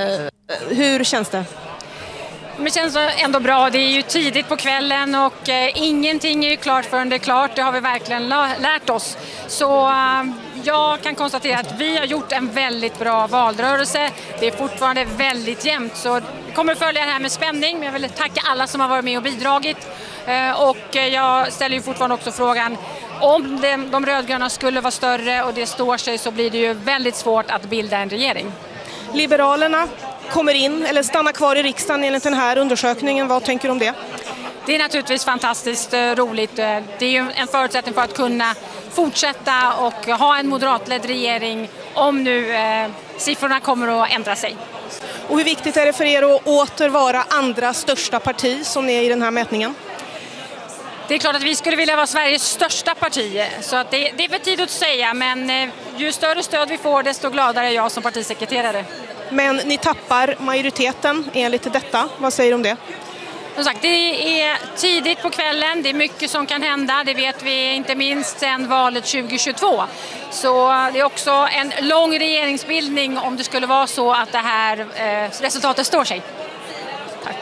Hur känns det? Det känns ändå bra. Det är ju tidigt på kvällen och eh, ingenting är ju klart förrän det är klart. Det har vi verkligen lärt oss. Så eh, jag kan konstatera att vi har gjort en väldigt bra valrörelse. Det är fortfarande väldigt jämnt, så vi kommer att följa det här med spänning. Men jag vill tacka alla som har varit med och bidragit. Eh, och jag ställer ju fortfarande också frågan, om de, de rödgröna skulle vara större och det står sig, så blir det ju väldigt svårt att bilda en regering. Liberalerna kommer in eller stannar kvar i riksdagen enligt den här undersökningen. Vad tänker du om det? Det är naturligtvis fantastiskt roligt. Det är ju en förutsättning för att kunna fortsätta och ha en moderatledd regering om nu eh, siffrorna kommer att ändra sig. Och hur viktigt är det för er att åter vara andra största parti som ni är i den här mätningen? Det är klart att vi skulle vilja vara Sveriges största parti, så att det, det är för tidigt att säga, men ju större stöd vi får desto gladare är jag som partisekreterare. Men ni tappar majoriteten enligt detta. Vad säger du om det? Som sagt, det är tidigt på kvällen, det är mycket som kan hända, det vet vi inte minst sedan valet tjugohundratjugotvå. Så det är också en lång regeringsbildning om det skulle vara så att det här eh, resultatet står sig. Tack.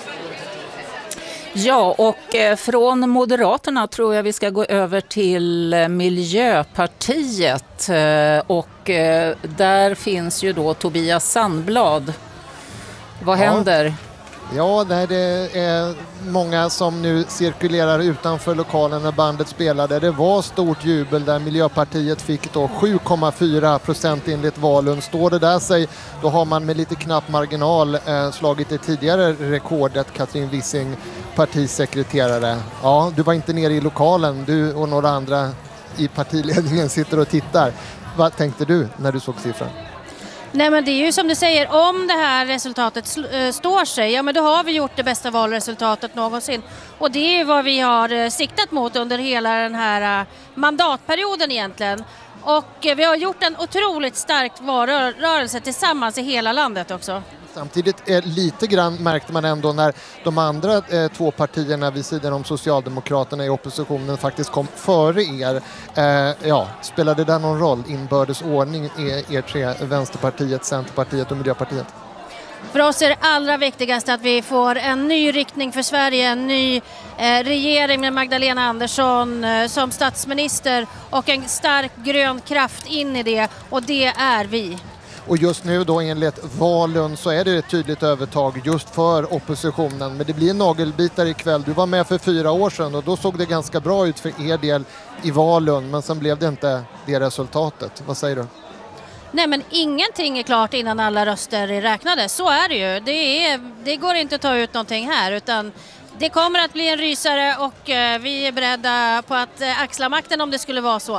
Ja, och eh, från Moderaterna tror jag vi ska gå över till eh, Miljöpartiet. Eh, och eh, där finns ju då Tobias Sandblad. Vad Ja. händer? Ja, det är många som nu cirkulerar utanför lokalen när bandet spelade. Det var stort jubel där Miljöpartiet fick då sju komma fyra procent enligt Valund. Står det där sig, då har man med lite knapp marginal eh, slagit det tidigare rekordet. Katrin Wissing, partisekreterare. Ja, du var inte nere i lokalen. Du och några andra i partiledningen sitter och tittar. Vad tänkte du när du såg siffran? Nej, men det är ju som du säger, om det här resultatet sl- äh, står sig, ja men då har vi gjort det bästa valresultatet någonsin. Och det är vad vi har äh, siktat mot under hela den här äh, mandatperioden egentligen. Och äh, vi har gjort en otroligt stark valrörelse tillsammans i hela landet också. Samtidigt eh, lite grann märkte man ändå när de andra eh, två partierna vid sidan om Socialdemokraterna i oppositionen faktiskt kom före er. Eh, ja, spelade det någon roll inbördes ordning i er tre, Vänsterpartiet, Centerpartiet och Miljöpartiet? För oss är det allra viktigaste att vi får en ny riktning för Sverige, en ny eh, regering med Magdalena Andersson eh, som statsminister och en stark grön kraft in i det, och det är vi. Och just nu då enligt Valund så är det ett tydligt övertag just för oppositionen. Men det blir en nagelbitare ikväll. Du var med för fyra år sedan och då såg det ganska bra ut för er del i Valund. Men sen blev det inte det resultatet. Vad säger du? Nej, men ingenting är klart innan alla röster är räknade. Så är det ju. Det, är, det går inte att ta ut någonting här, utan det kommer att bli en rysare och eh, vi är beredda på att eh, axla makten om det skulle vara så.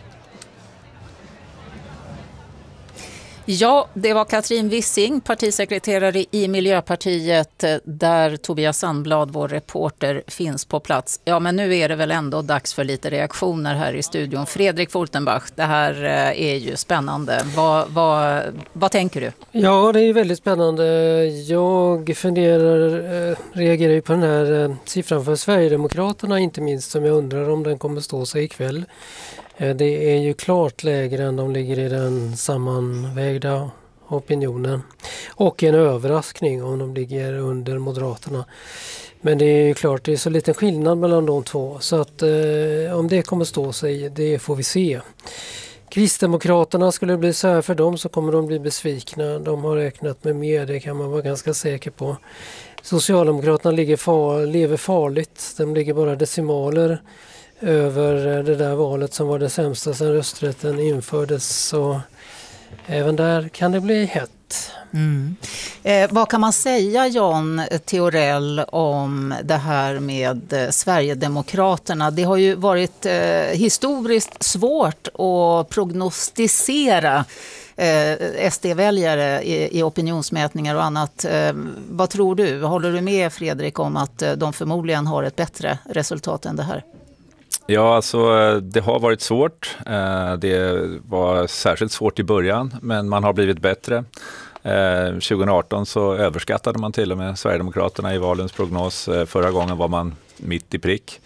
Ja, det var Katrin Wissing, partisekreterare i Miljöpartiet, där Tobias Sandblad, vår reporter, finns på plats. Ja, men nu är det väl ändå dags för lite reaktioner här i studion. Fredrik Fultenbach, det här är ju spännande. Vad, vad, vad tänker du? Ja, det är väldigt spännande. Jag funderar, reagerar ju på den här siffran för Sverigedemokraterna inte minst, som jag undrar om den kommer stå sig ikväll. Det är ju klart lägre än de ligger i den sammanvägda opinionen. Och en överraskning om de ligger under Moderaterna. Men det är ju klart, det är så liten skillnad mellan de två. Så att eh, om det kommer stå sig, det får vi se. Kristdemokraterna, skulle det bli så här för dem så kommer de bli besvikna. De har räknat med mer, det kan man vara ganska säker på. Socialdemokraterna ligger far, lever farligt. De ligger bara decimaler över det där valet som var det sämsta sedan rösträtten infördes, så även där kan det bli hett. Mm. Eh, vad kan man säga, Jan Theorell, om det här med eh, Sverigedemokraterna? Det har ju varit eh, historiskt svårt att prognostisera eh, S D-väljare i, i opinionsmätningar och annat. Eh, vad tror du? Håller du med, Fredrik, om att eh, de förmodligen har ett bättre resultat än det här? Ja, alltså det har varit svårt. Det var särskilt svårt i början, men man har blivit bättre. tjugo arton så överskattade man till och med Sverigedemokraterna i valens prognos. Förra gången var man mitt i prick.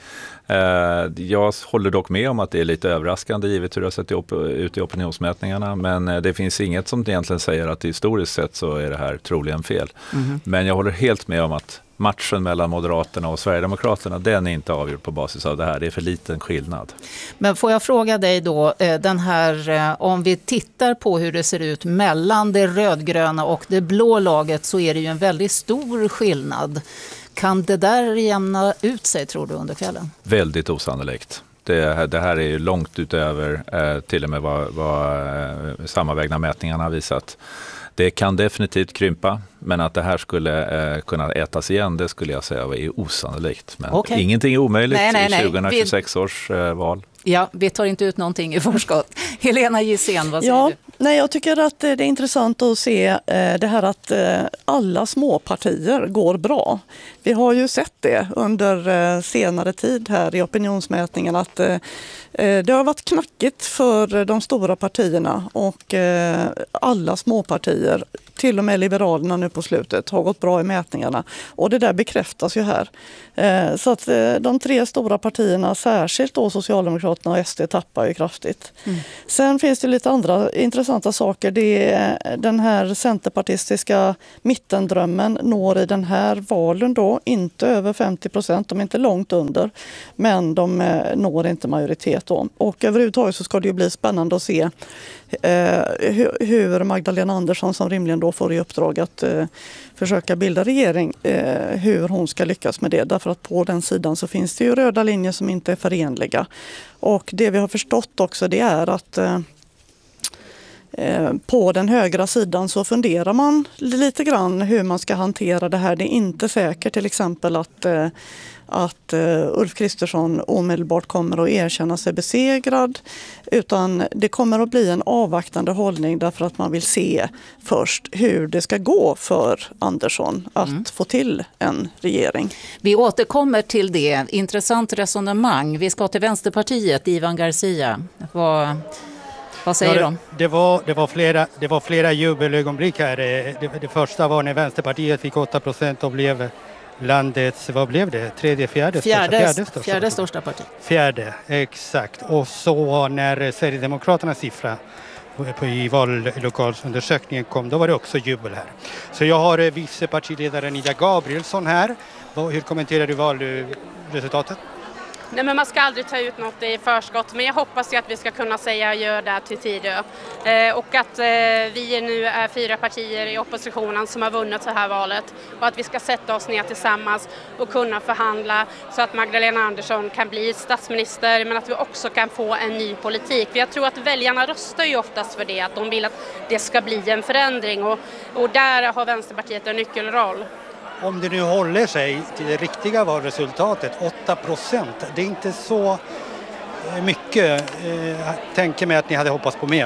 Jag håller dock med om att det är lite överraskande givet hur det har sett ut i opinionsmätningarna, men det finns inget som egentligen säger att historiskt sett så är det här troligen fel. Mm. Men jag håller helt med om att matchen mellan Moderaterna och Sverigedemokraterna, den är inte avgjord på basis av det här. Det är för liten skillnad. Men får jag fråga dig då, den här, om vi tittar på hur det ser ut mellan det rödgröna och det blå laget, så är det ju en väldigt stor skillnad. Kan det där jämna ut sig, tror du, under kvällen? Väldigt osannolikt. Det, det här är ju långt utöver eh, till och med vad, vad eh, sammanvägna mätningarna har visat. Det kan definitivt krympa, men att det här skulle eh, kunna ätas igen, det skulle jag säga är osannolikt. Men okay. Ingenting är omöjligt nej, nej, nej. i tjugohundratjugosex vi... års eh, val. Ja, vi tar inte ut någonting i förskott. Helena Gissén, vad säger ja, Nej, jag tycker att det är intressant att se det här att alla småpartier går bra. Vi har ju sett det under senare tid här i opinionsmätningen att det har varit knackigt för de stora partierna och alla småpartier, till och med Liberalerna nu på slutet, har gått bra i mätningarna. Och det där bekräftas ju här. Så att de tre stora partierna, särskilt då Socialdemokraterna och S D, tappar ju kraftigt. Mm. Sen finns det lite andra intressanta saker. Det är den här centerpartistiska mittendrömmen når i den här valen då inte över femtio procent, de är inte långt under, men de når inte majoritet då. Och överhuvudtaget så ska det ju bli spännande att se eh, hur Magdalena Andersson, som rimligen då får i uppdrag att eh, försöka bilda regering, eh, hur hon ska lyckas med det. Därför att på den sidan så finns det ju röda linjer som inte är förenliga. Och det vi har förstått också, det är att eh, på den högra sidan så funderar man lite grann hur man ska hantera det här. Det är inte säkert till exempel att, att Ulf Kristersson omedelbart kommer att erkänna sig besegrad, utan det kommer att bli en avvaktande hållning därför att man vill se först hur det ska gå för Andersson att mm. få till en regering. Vi återkommer till det. Intressant resonemang. Vi ska till Vänsterpartiet, Ivan Garcia. Vad... Vad säger ja, de? Det var, det var flera, det var flera jubelögonblick här. Det, det första var när Vänsterpartiet fick åtta procent och blev landets, vad blev det? Tredje, fjärde, fjärde, största, fjärde, största, fjärde största parti. Fjärde, exakt. Och så när Sverigedemokraternas siffra på, i vallokalsundersökningen kom, då var det också jubel här. Så jag har vice partiledaren Ida Gabrielsson här. Hur kommenterar du valresultatet? Nej, men man ska aldrig ta ut något i förskott, men jag hoppas ju att vi ska kunna säga gör det till Tidö. Eh, och att eh, vi nu är fyra partier i oppositionen som har vunnit det här valet och att vi ska sätta oss ner tillsammans och kunna förhandla så att Magdalena Andersson kan bli statsminister, men att vi också kan få en ny politik. För jag tror att väljarna röstar ju oftast för det, att de vill att det ska bli en förändring och, och där har Vänsterpartiet en nyckelroll. Om det nu håller sig till det riktiga valresultatet, åtta procent, det är inte så mycket. Jag tänker mig att ni hade hoppats på mer.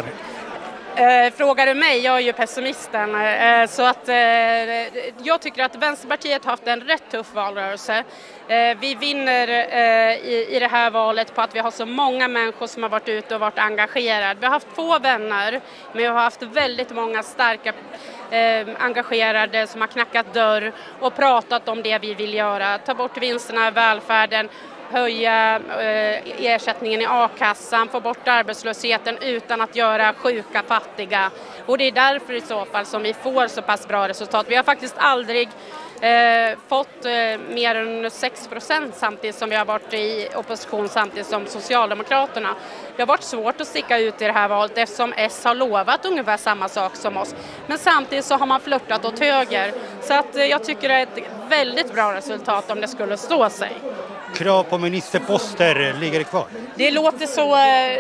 Eh, frågar du mig, jag är ju pessimisten, eh, så att eh, jag tycker att Vänsterpartiet har haft en rätt tuff valrörelse. Eh, vi vinner eh, i, i det här valet på att vi har så många människor som har varit ute och varit engagerade. Vi har haft få vänner, men vi har haft väldigt många starka eh, engagerade som har knackat dörr och pratat om det vi vill göra. Ta bort vinsterna i välfärden, höja eh, ersättningen i a-kassan, få bort arbetslösheten utan att göra sjuka fattiga. Och det är därför i så fall som vi får så pass bra resultat. Vi har faktiskt aldrig eh, fått eh, mer än sex procent samtidigt som vi har varit i opposition samtidigt som Socialdemokraterna. Det har varit svårt att sticka ut i det här valet eftersom S har lovat ungefär samma sak som oss. Men samtidigt så har man flörtat åt höger. Så att eh, jag tycker det är ett väldigt bra resultat om det skulle stå sig. Krav på ministerposter ligger kvar? Det låter så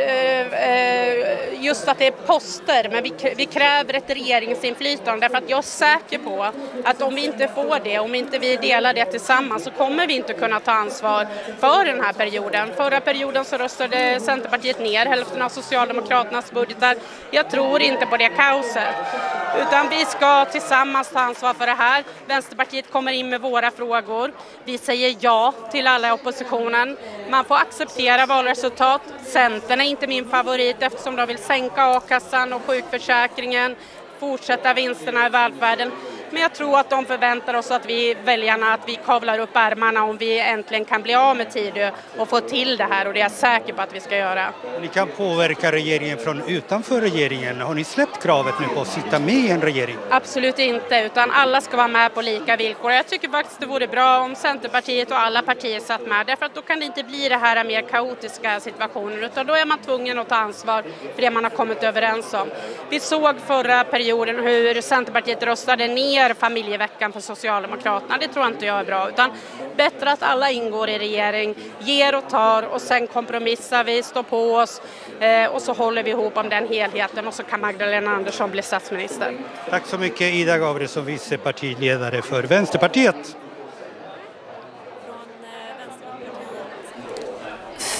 eh, just att det är poster, men vi, vi kräver ett regeringsinflytande därför att jag är säker på att om vi inte får det, om inte vi delar det tillsammans så kommer vi inte kunna ta ansvar för den här perioden. Förra perioden så röstade Centerpartiet ner hälften av Socialdemokraternas budgetar. Jag tror inte på det kaoset, utan vi ska tillsammans ta ansvar för det här. Vänsterpartiet kommer in med våra frågor. Vi säger ja till alla oppositionen. Man får acceptera valresultat. Centern är inte min favorit eftersom de vill sänka a-kassan och sjukförsäkringen, fortsätta vinsterna i välfärden. Men jag tror att de förväntar oss att vi väljarna att vi kavlar upp ärmarna om vi äntligen kan bli av med Tidö och få till det här, och det är jag säker på att vi ska göra. Ni kan påverka regeringen från utanför regeringen. Har ni släppt kravet nu på att sitta med i en regering? Absolut inte, utan alla ska vara med på lika villkor. Jag tycker faktiskt det vore bra om Centerpartiet och alla partier satt med, därför att då kan det inte bli det här mer kaotiska situationer, utan då är man tvungen att ta ansvar för det man har kommit överens om. Vi såg förra perioden hur Centerpartiet röstade ner familjeveckan för Socialdemokraterna. Det tror inte jag är bra, utan bättre att alla ingår i regering, ger och tar och sen kompromissar vi, står på oss eh, och så håller vi ihop om den helheten och så kan Magdalena Andersson bli statsminister. Tack så mycket Ida Gabrielsson, vice partiledare för Vänsterpartiet.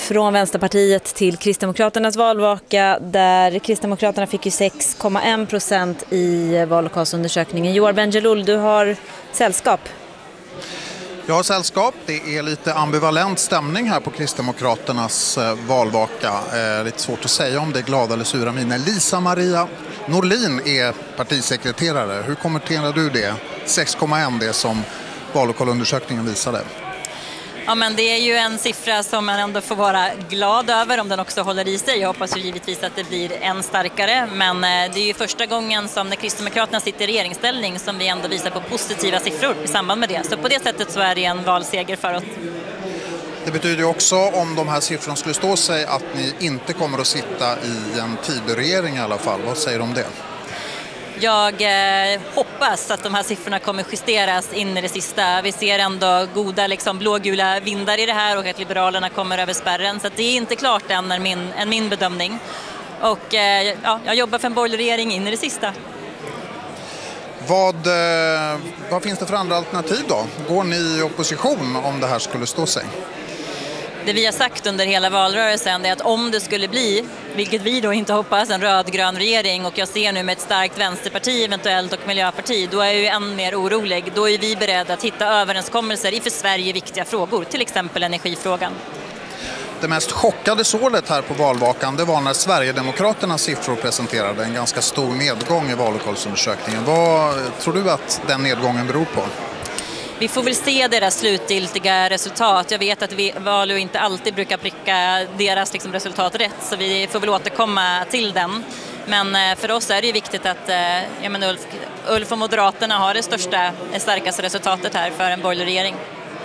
från Vänsterpartiet till Kristdemokraternas valvaka där Kristdemokraterna fick ju sex komma en procent i vallokalsundersökningen. Joar Bendjelloul, du har sällskap. Jag har sällskap. Det är lite ambivalent stämning här på Kristdemokraternas valvaka. Eh, lite svårt att säga om det är glada eller sura miner. Lisa Maria Norlin är partisekreterare. Hur kommenterar du det? sex komma en det som vallokalundersökningen visade. Ja, men det är ju en siffra som man ändå får vara glad över om den också håller i sig. Jag hoppas ju givetvis att det blir än starkare, men det är ju första gången som när Kristdemokraterna sitter i regeringsställning som vi ändå visar på positiva siffror i samband med det. Så på det sättet så är det en valseger för oss. Det betyder ju också, om de här siffrorna skulle stå sig, att ni inte kommer att sitta i en Tidöregering i alla fall. Vad säger du om det? Jag eh, hoppas att de här siffrorna kommer justeras in i det sista. Vi ser ändå goda liksom, blågula vindar i det här och att Liberalerna kommer över spärren. Så att det är inte klart än är min, än min bedömning. Och eh, ja, jag jobbar för en borgerlig regering in i det sista. Vad, eh, vad finns det för andra alternativ då? Går ni i opposition om det här skulle stå sig? Det vi har sagt under hela valrörelsen är att om det skulle bli, vilket vi då inte hoppas, en rödgrön regering och jag ser nu med ett starkt vänsterparti eventuellt och miljöparti, då är jag ju än mer orolig. Då är vi beredda att hitta överenskommelser i för Sverige viktiga frågor, till exempel energifrågan. Det mest chockade sålet här på valvakan, det var när Sverigedemokraternas siffror presenterade en ganska stor nedgång i vallokalsundersökningen. Vad tror du att den nedgången beror på? Vi får väl se deras slutgiltiga resultat. Jag vet att vi, Valu inte alltid brukar pricka deras liksom, resultat rätt, så vi får väl återkomma till den. Men för oss är det ju viktigt att jag menar, Ulf, Ulf och Moderaterna har det största, det starkaste resultatet här för en borgerlig regering.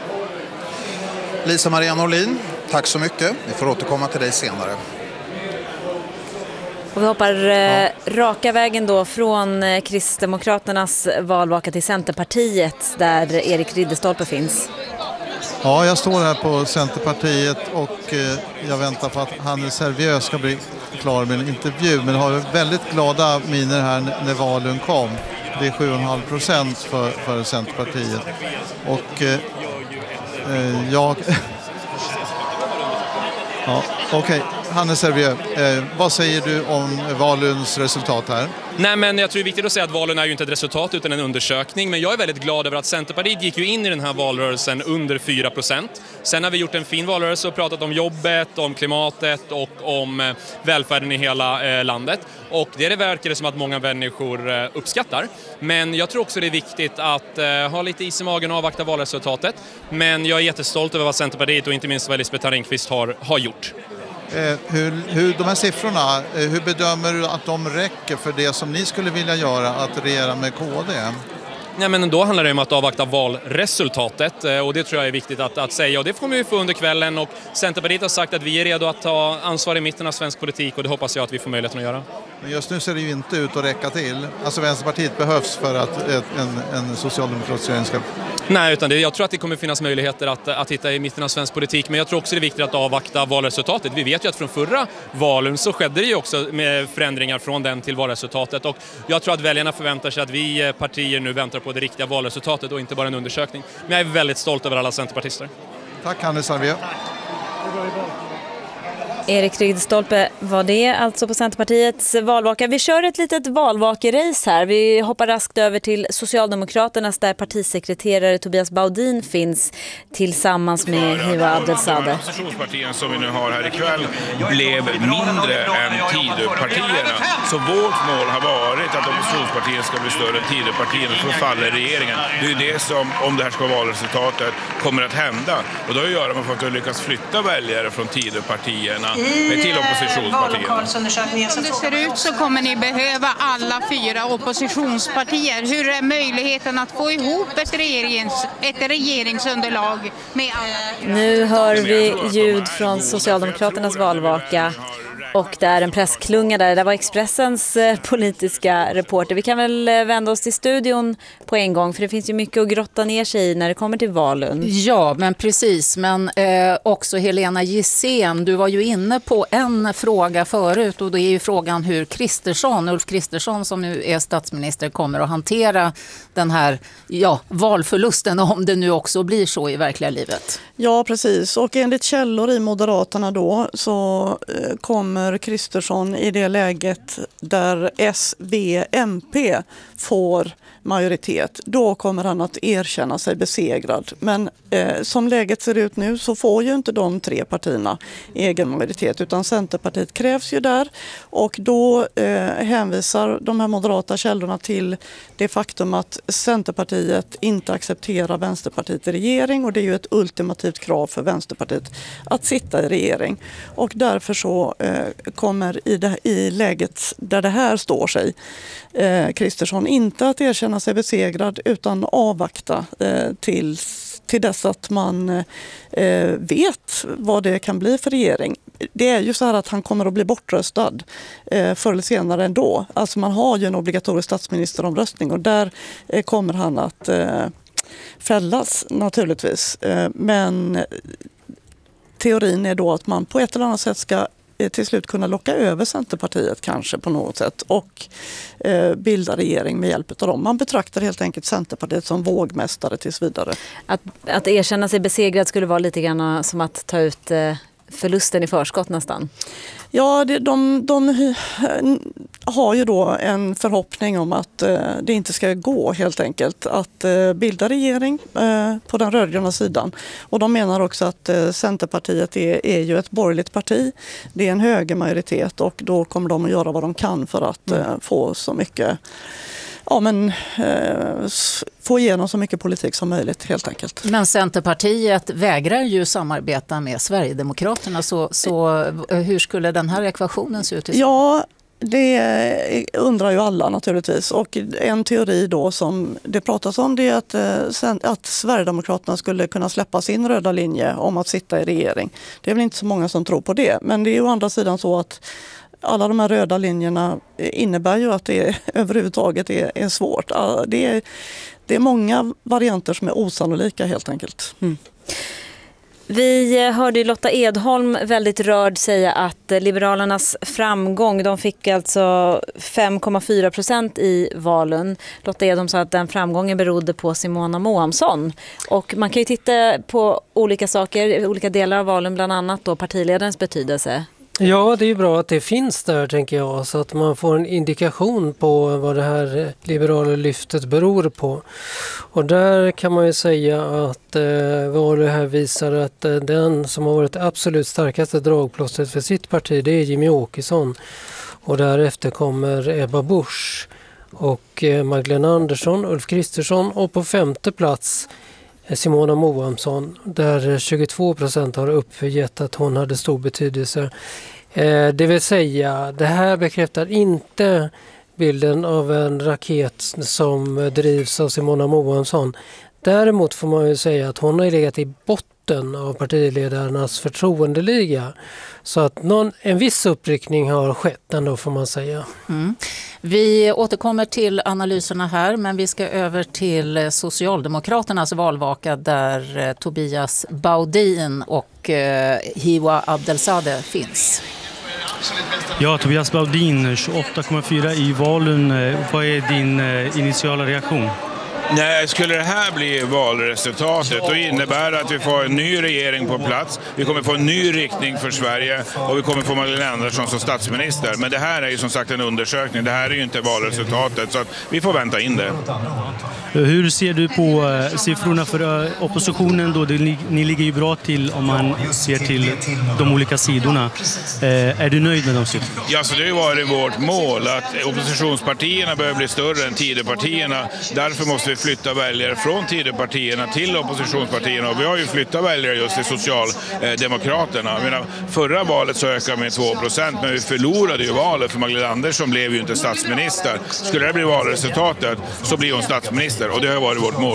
Lisa Maria Norlin, tack så mycket. Vi får återkomma till dig senare. Och vi hoppar eh, raka vägen då från eh, Kristdemokraternas valvaka till Centerpartiet där Erik Ridderstolpe finns. Ja, jag står här på Centerpartiet och eh, jag väntar på att Hannes Servieux ska bli klar med en intervju. Men har väldigt glada miner här när valen kom. Det är sju komma fem procent för, för Centerpartiet. Och eh, eh, jag... ja, okej. Okay. Hannes Servieux, eh, vad säger du om valens resultat här? Nej, men jag tror det är viktigt att säga att valen är ju inte ett resultat utan en undersökning. Men jag är väldigt glad över att Centerpartiet gick ju in i den här valrörelsen under fyra procent. Sen har vi gjort en fin valrörelse och pratat om jobbet, om klimatet och om eh, välfärden i hela eh, landet. Och det, det verkar det som att många människor eh, uppskattar. Men jag tror också det är viktigt att eh, ha lite is i magen och avvakta valresultatet. Men jag är jättestolt över vad Centerpartiet och inte minst vad Lisbeth Ringqvist har, har gjort. Eh, hur, hur, de här siffrorna, eh, hur bedömer du att de räcker för det som ni skulle vilja göra, att regera med K D? Nej, men då handlar det om att avvakta valresultatet och det tror jag är viktigt att, att säga och det får vi få under kvällen och Centerpartiet har sagt att vi är redo att ta ansvar i mitten av svensk politik och det hoppas jag att vi får möjligheten att göra. Men just nu ser det ju inte ut att räcka till. Alltså Vänsterpartiet behövs för att ett, en, en socialdemokratisk regering ska... Nej, utan det, jag tror att det kommer finnas möjligheter att, att hitta i mitten av svensk politik men jag tror också det är viktigt att avvakta valresultatet. Vi vet ju att från förra valen så skedde det ju också med förändringar från den till valresultatet och jag tror att väljarna förväntar sig att vi partier nu väntar på det riktiga valresultatet och inte bara en undersökning. Men jag är väldigt stolt över alla centerpartister. Tack Hannes Servieux. Erik Ridderstolpe var det alltså på Centerpartiets valvaka. Vi kör ett litet valvakerace här. Vi hoppar raskt över till Socialdemokraternas där partisekreterare Tobias Baudin finns tillsammans med Hiva Abdelsadeh. Oppositionspartierna som vi nu har här ikväll blev mindre än Tidöpartierna. Så vårt mål har varit att oppositionspartierna ska bli större än Tidöpartierna för att falla i regeringen. Det är det som, om det här ska vara valresultatet, kommer att hända. Och då gör man för att vi lyckas flytta väljare från Tidöpartierna till oppositionspartierna. Som det ser ut så kommer ni behöva alla fyra oppositionspartier. Hur är möjligheten att få ihop ett, regerings, ett regeringsunderlag med alla fyra? Nu hör vi ljud från Socialdemokraternas valvaka Och det är en pressklunga där. Det var Expressens politiska reporter. Vi kan väl vända oss till studion på en gång, för det finns ju mycket att grotta ner sig i när det kommer till Valund. Ja, men precis. Men eh, också Helena Gissén, du var ju inne på en fråga förut, och det är ju frågan hur Kristersson, Ulf Kristersson som nu är statsminister, kommer att hantera den här ja, valförlusten, om det nu också blir så i verkliga livet. Ja, precis. Och enligt källor i Moderaterna då så eh, kommer Kristersson i det läget där S, V, M P får majoritet. Då kommer han att erkänna sig besegrad. Men eh, som läget ser ut nu så får ju inte de tre partierna egen majoritet, utan Centerpartiet krävs ju där. Och då eh, hänvisar de här moderata källorna till det faktum att Centerpartiet inte accepterar Vänsterpartiet i regering, och det är ju ett ultimativt krav för Vänsterpartiet att sitta i regering. Och därför så eh, kommer i, det, i läget där det här står sig eh, Kristersson inte att erkänna sig besegrad, utan avvakta eh, till, till dess att man eh, vet vad det kan bli för regering. Det är ju så här att han kommer att bli bortröstad eh, förr eller senare ändå. Alltså man har ju en obligatorisk statsministeromröstning, och där eh, kommer han att eh, fällas naturligtvis. Eh, men teorin är då att man på ett eller annat sätt ska till slut kunna locka över Centerpartiet kanske på något sätt och eh, bilda regering med hjälp av dem. Man betraktar helt enkelt Centerpartiet som vågmästare tills vidare. Att, att erkänna sig besegrad skulle vara lite grann som att ta ut eh, förlusten i förskott nästan. Ja, det, de, de har ju då en förhoppning om att eh, det inte ska gå helt enkelt att eh, bilda regering eh, på den rödgröna sidan. Och de menar också att eh, Centerpartiet är, är ju ett borgerligt parti. Det är en högermajoritet, och då kommer de att göra vad de kan för att eh, få så mycket Ja, men eh, få igenom så mycket politik som möjligt helt enkelt. Men Centerpartiet vägrar ju samarbeta med Sverigedemokraterna, så, så hur skulle den här ekvationen se ut? Ja, det undrar ju alla naturligtvis. Och en teori då som det pratas om, det är att, att Sverigedemokraterna skulle kunna släppa sin röda linje om att sitta i regering. Det är väl inte så många som tror på det, men det är ju å andra sidan så att alla de här röda linjerna innebär ju att det överhuvudtaget är, är svårt. Det är, det är många varianter som är osannolika helt enkelt. Mm. Vi hörde Lotta Edholm väldigt rörd säga att Liberalernas framgång, de fick alltså fem komma fyra procent i valen. Lotta Edholm sa att den framgången berodde på Simona Moamsson. Och man kan ju titta på olika saker, olika delar av valen, bland annat då partiledarens betydelse. Ja, det är ju bra att det finns där, tänker jag, så att man får en indikation på vad det här liberala lyftet beror på. Och där kan man ju säga att eh, vad det här visar att eh, den som har varit absolut starkaste dragplåstret för sitt parti, det är Jimmie Åkesson. Och därefter kommer Ebba Busch och eh, Magdalena Andersson, Ulf Kristersson, och på femte plats Simona Moamsson, där tjugotvå procent har uppgett att hon hade stor betydelse. Eh, det vill säga, det här bekräftar inte bilden av en raket som drivs av Simona Moamsson. Däremot får man ju säga att hon har legat i botten av partiledarnas förtroendeliga. Så att någon, en viss uppryckning har skett ändå, får man säga. Mm. Vi återkommer till analyserna här, men vi ska över till Socialdemokraternas valvaka där eh, Tobias Baudin och eh, Hiwa Abdelsadeh finns. Ja, Tobias Baudin, tjugoåtta komma fyra i valen. Vad är din eh, initiala reaktion? Nej, skulle det här bli valresultatet, då innebär det att vi får en ny regering på plats. Vi kommer få en ny riktning för Sverige och vi kommer få Magdalena Andersson som statsminister. Men det här är ju som sagt en undersökning. Det här är ju inte valresultatet, så att vi får vänta in det. Hur ser du på siffrorna för oppositionen då? Ni ligger ju bra till om man ser till de olika sidorna. Är du nöjd med de siffrorna? Ja, så det har ju varit vårt mål att oppositionspartierna behöver bli större än Tidöpartierna. Därför måste vi flytta väljare från Tidöpartierna till oppositionspartierna, och vi har ju flyttat väljare just till Socialdemokraterna. Jag menar, förra valet så ökade med två procent, men vi förlorade ju valet för Magdalena Andersson blev ju inte statsminister. Skulle det bli valresultatet så blir hon statsminister, och det har varit vårt mål.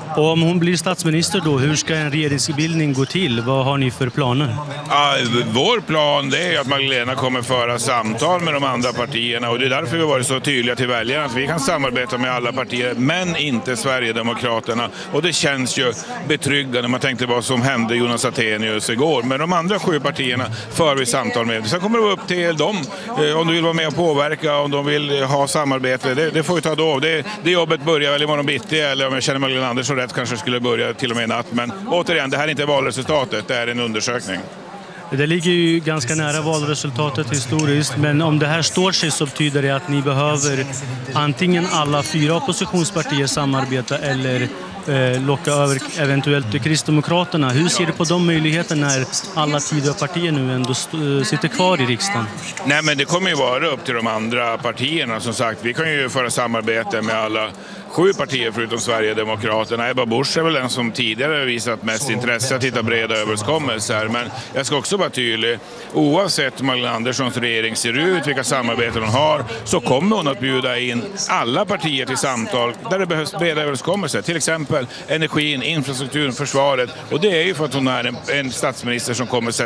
Och om hon blir statsminister då, hur ska en regeringsbildning gå till? Vad har ni för planer? Ja, vår plan det är att Magdalena kommer föra samtal med de andra partierna och det är därför vi har varit så tydliga till väljarna att vi kan samarbeta med alla partier men inte Sverigedemokraterna. Och det känns ju betryggande. Man tänkte vad som hände Jonas Attenius igår. Men de andra sju partierna för vi samtal med. Sen kommer det upp till dem om de vill vara med och påverka, om de vill ha samarbete. Det, det får vi ta då. Det, det jobbet börjar väl imorgon bitti eller om jag känner Magdalena Andersson rätt kanske skulle börja till och med i natt. Men återigen, det här är inte valresultatet, det är en undersökning. Det ligger ju ganska nära valresultatet historiskt, men om det här står sig så betyder det att ni behöver antingen alla fyra oppositionspartier samarbeta eller eh, locka över eventuellt till Kristdemokraterna. Hur ser du på de möjligheterna när alla Tidöpartier nu ändå st- sitter kvar i riksdagen? Nej, men det kommer ju vara upp till de andra partierna. Som sagt, vi kan ju föra samarbete med alla sju partier förutom Sverigedemokraterna. Ebba Busch är väl den som tidigare visat mest intresse att hitta breda överenskommelser. Men jag ska också vara tydlig. Oavsett hur Magdalena Anderssons regering ser ut, vilka samarbeten hon har, så kommer hon att bjuda in alla partier till samtal där det behövs breda överenskommelser. Till exempel energin, infrastrukturen, försvaret. Och det är ju för att hon är en, en statsminister som kommer sätta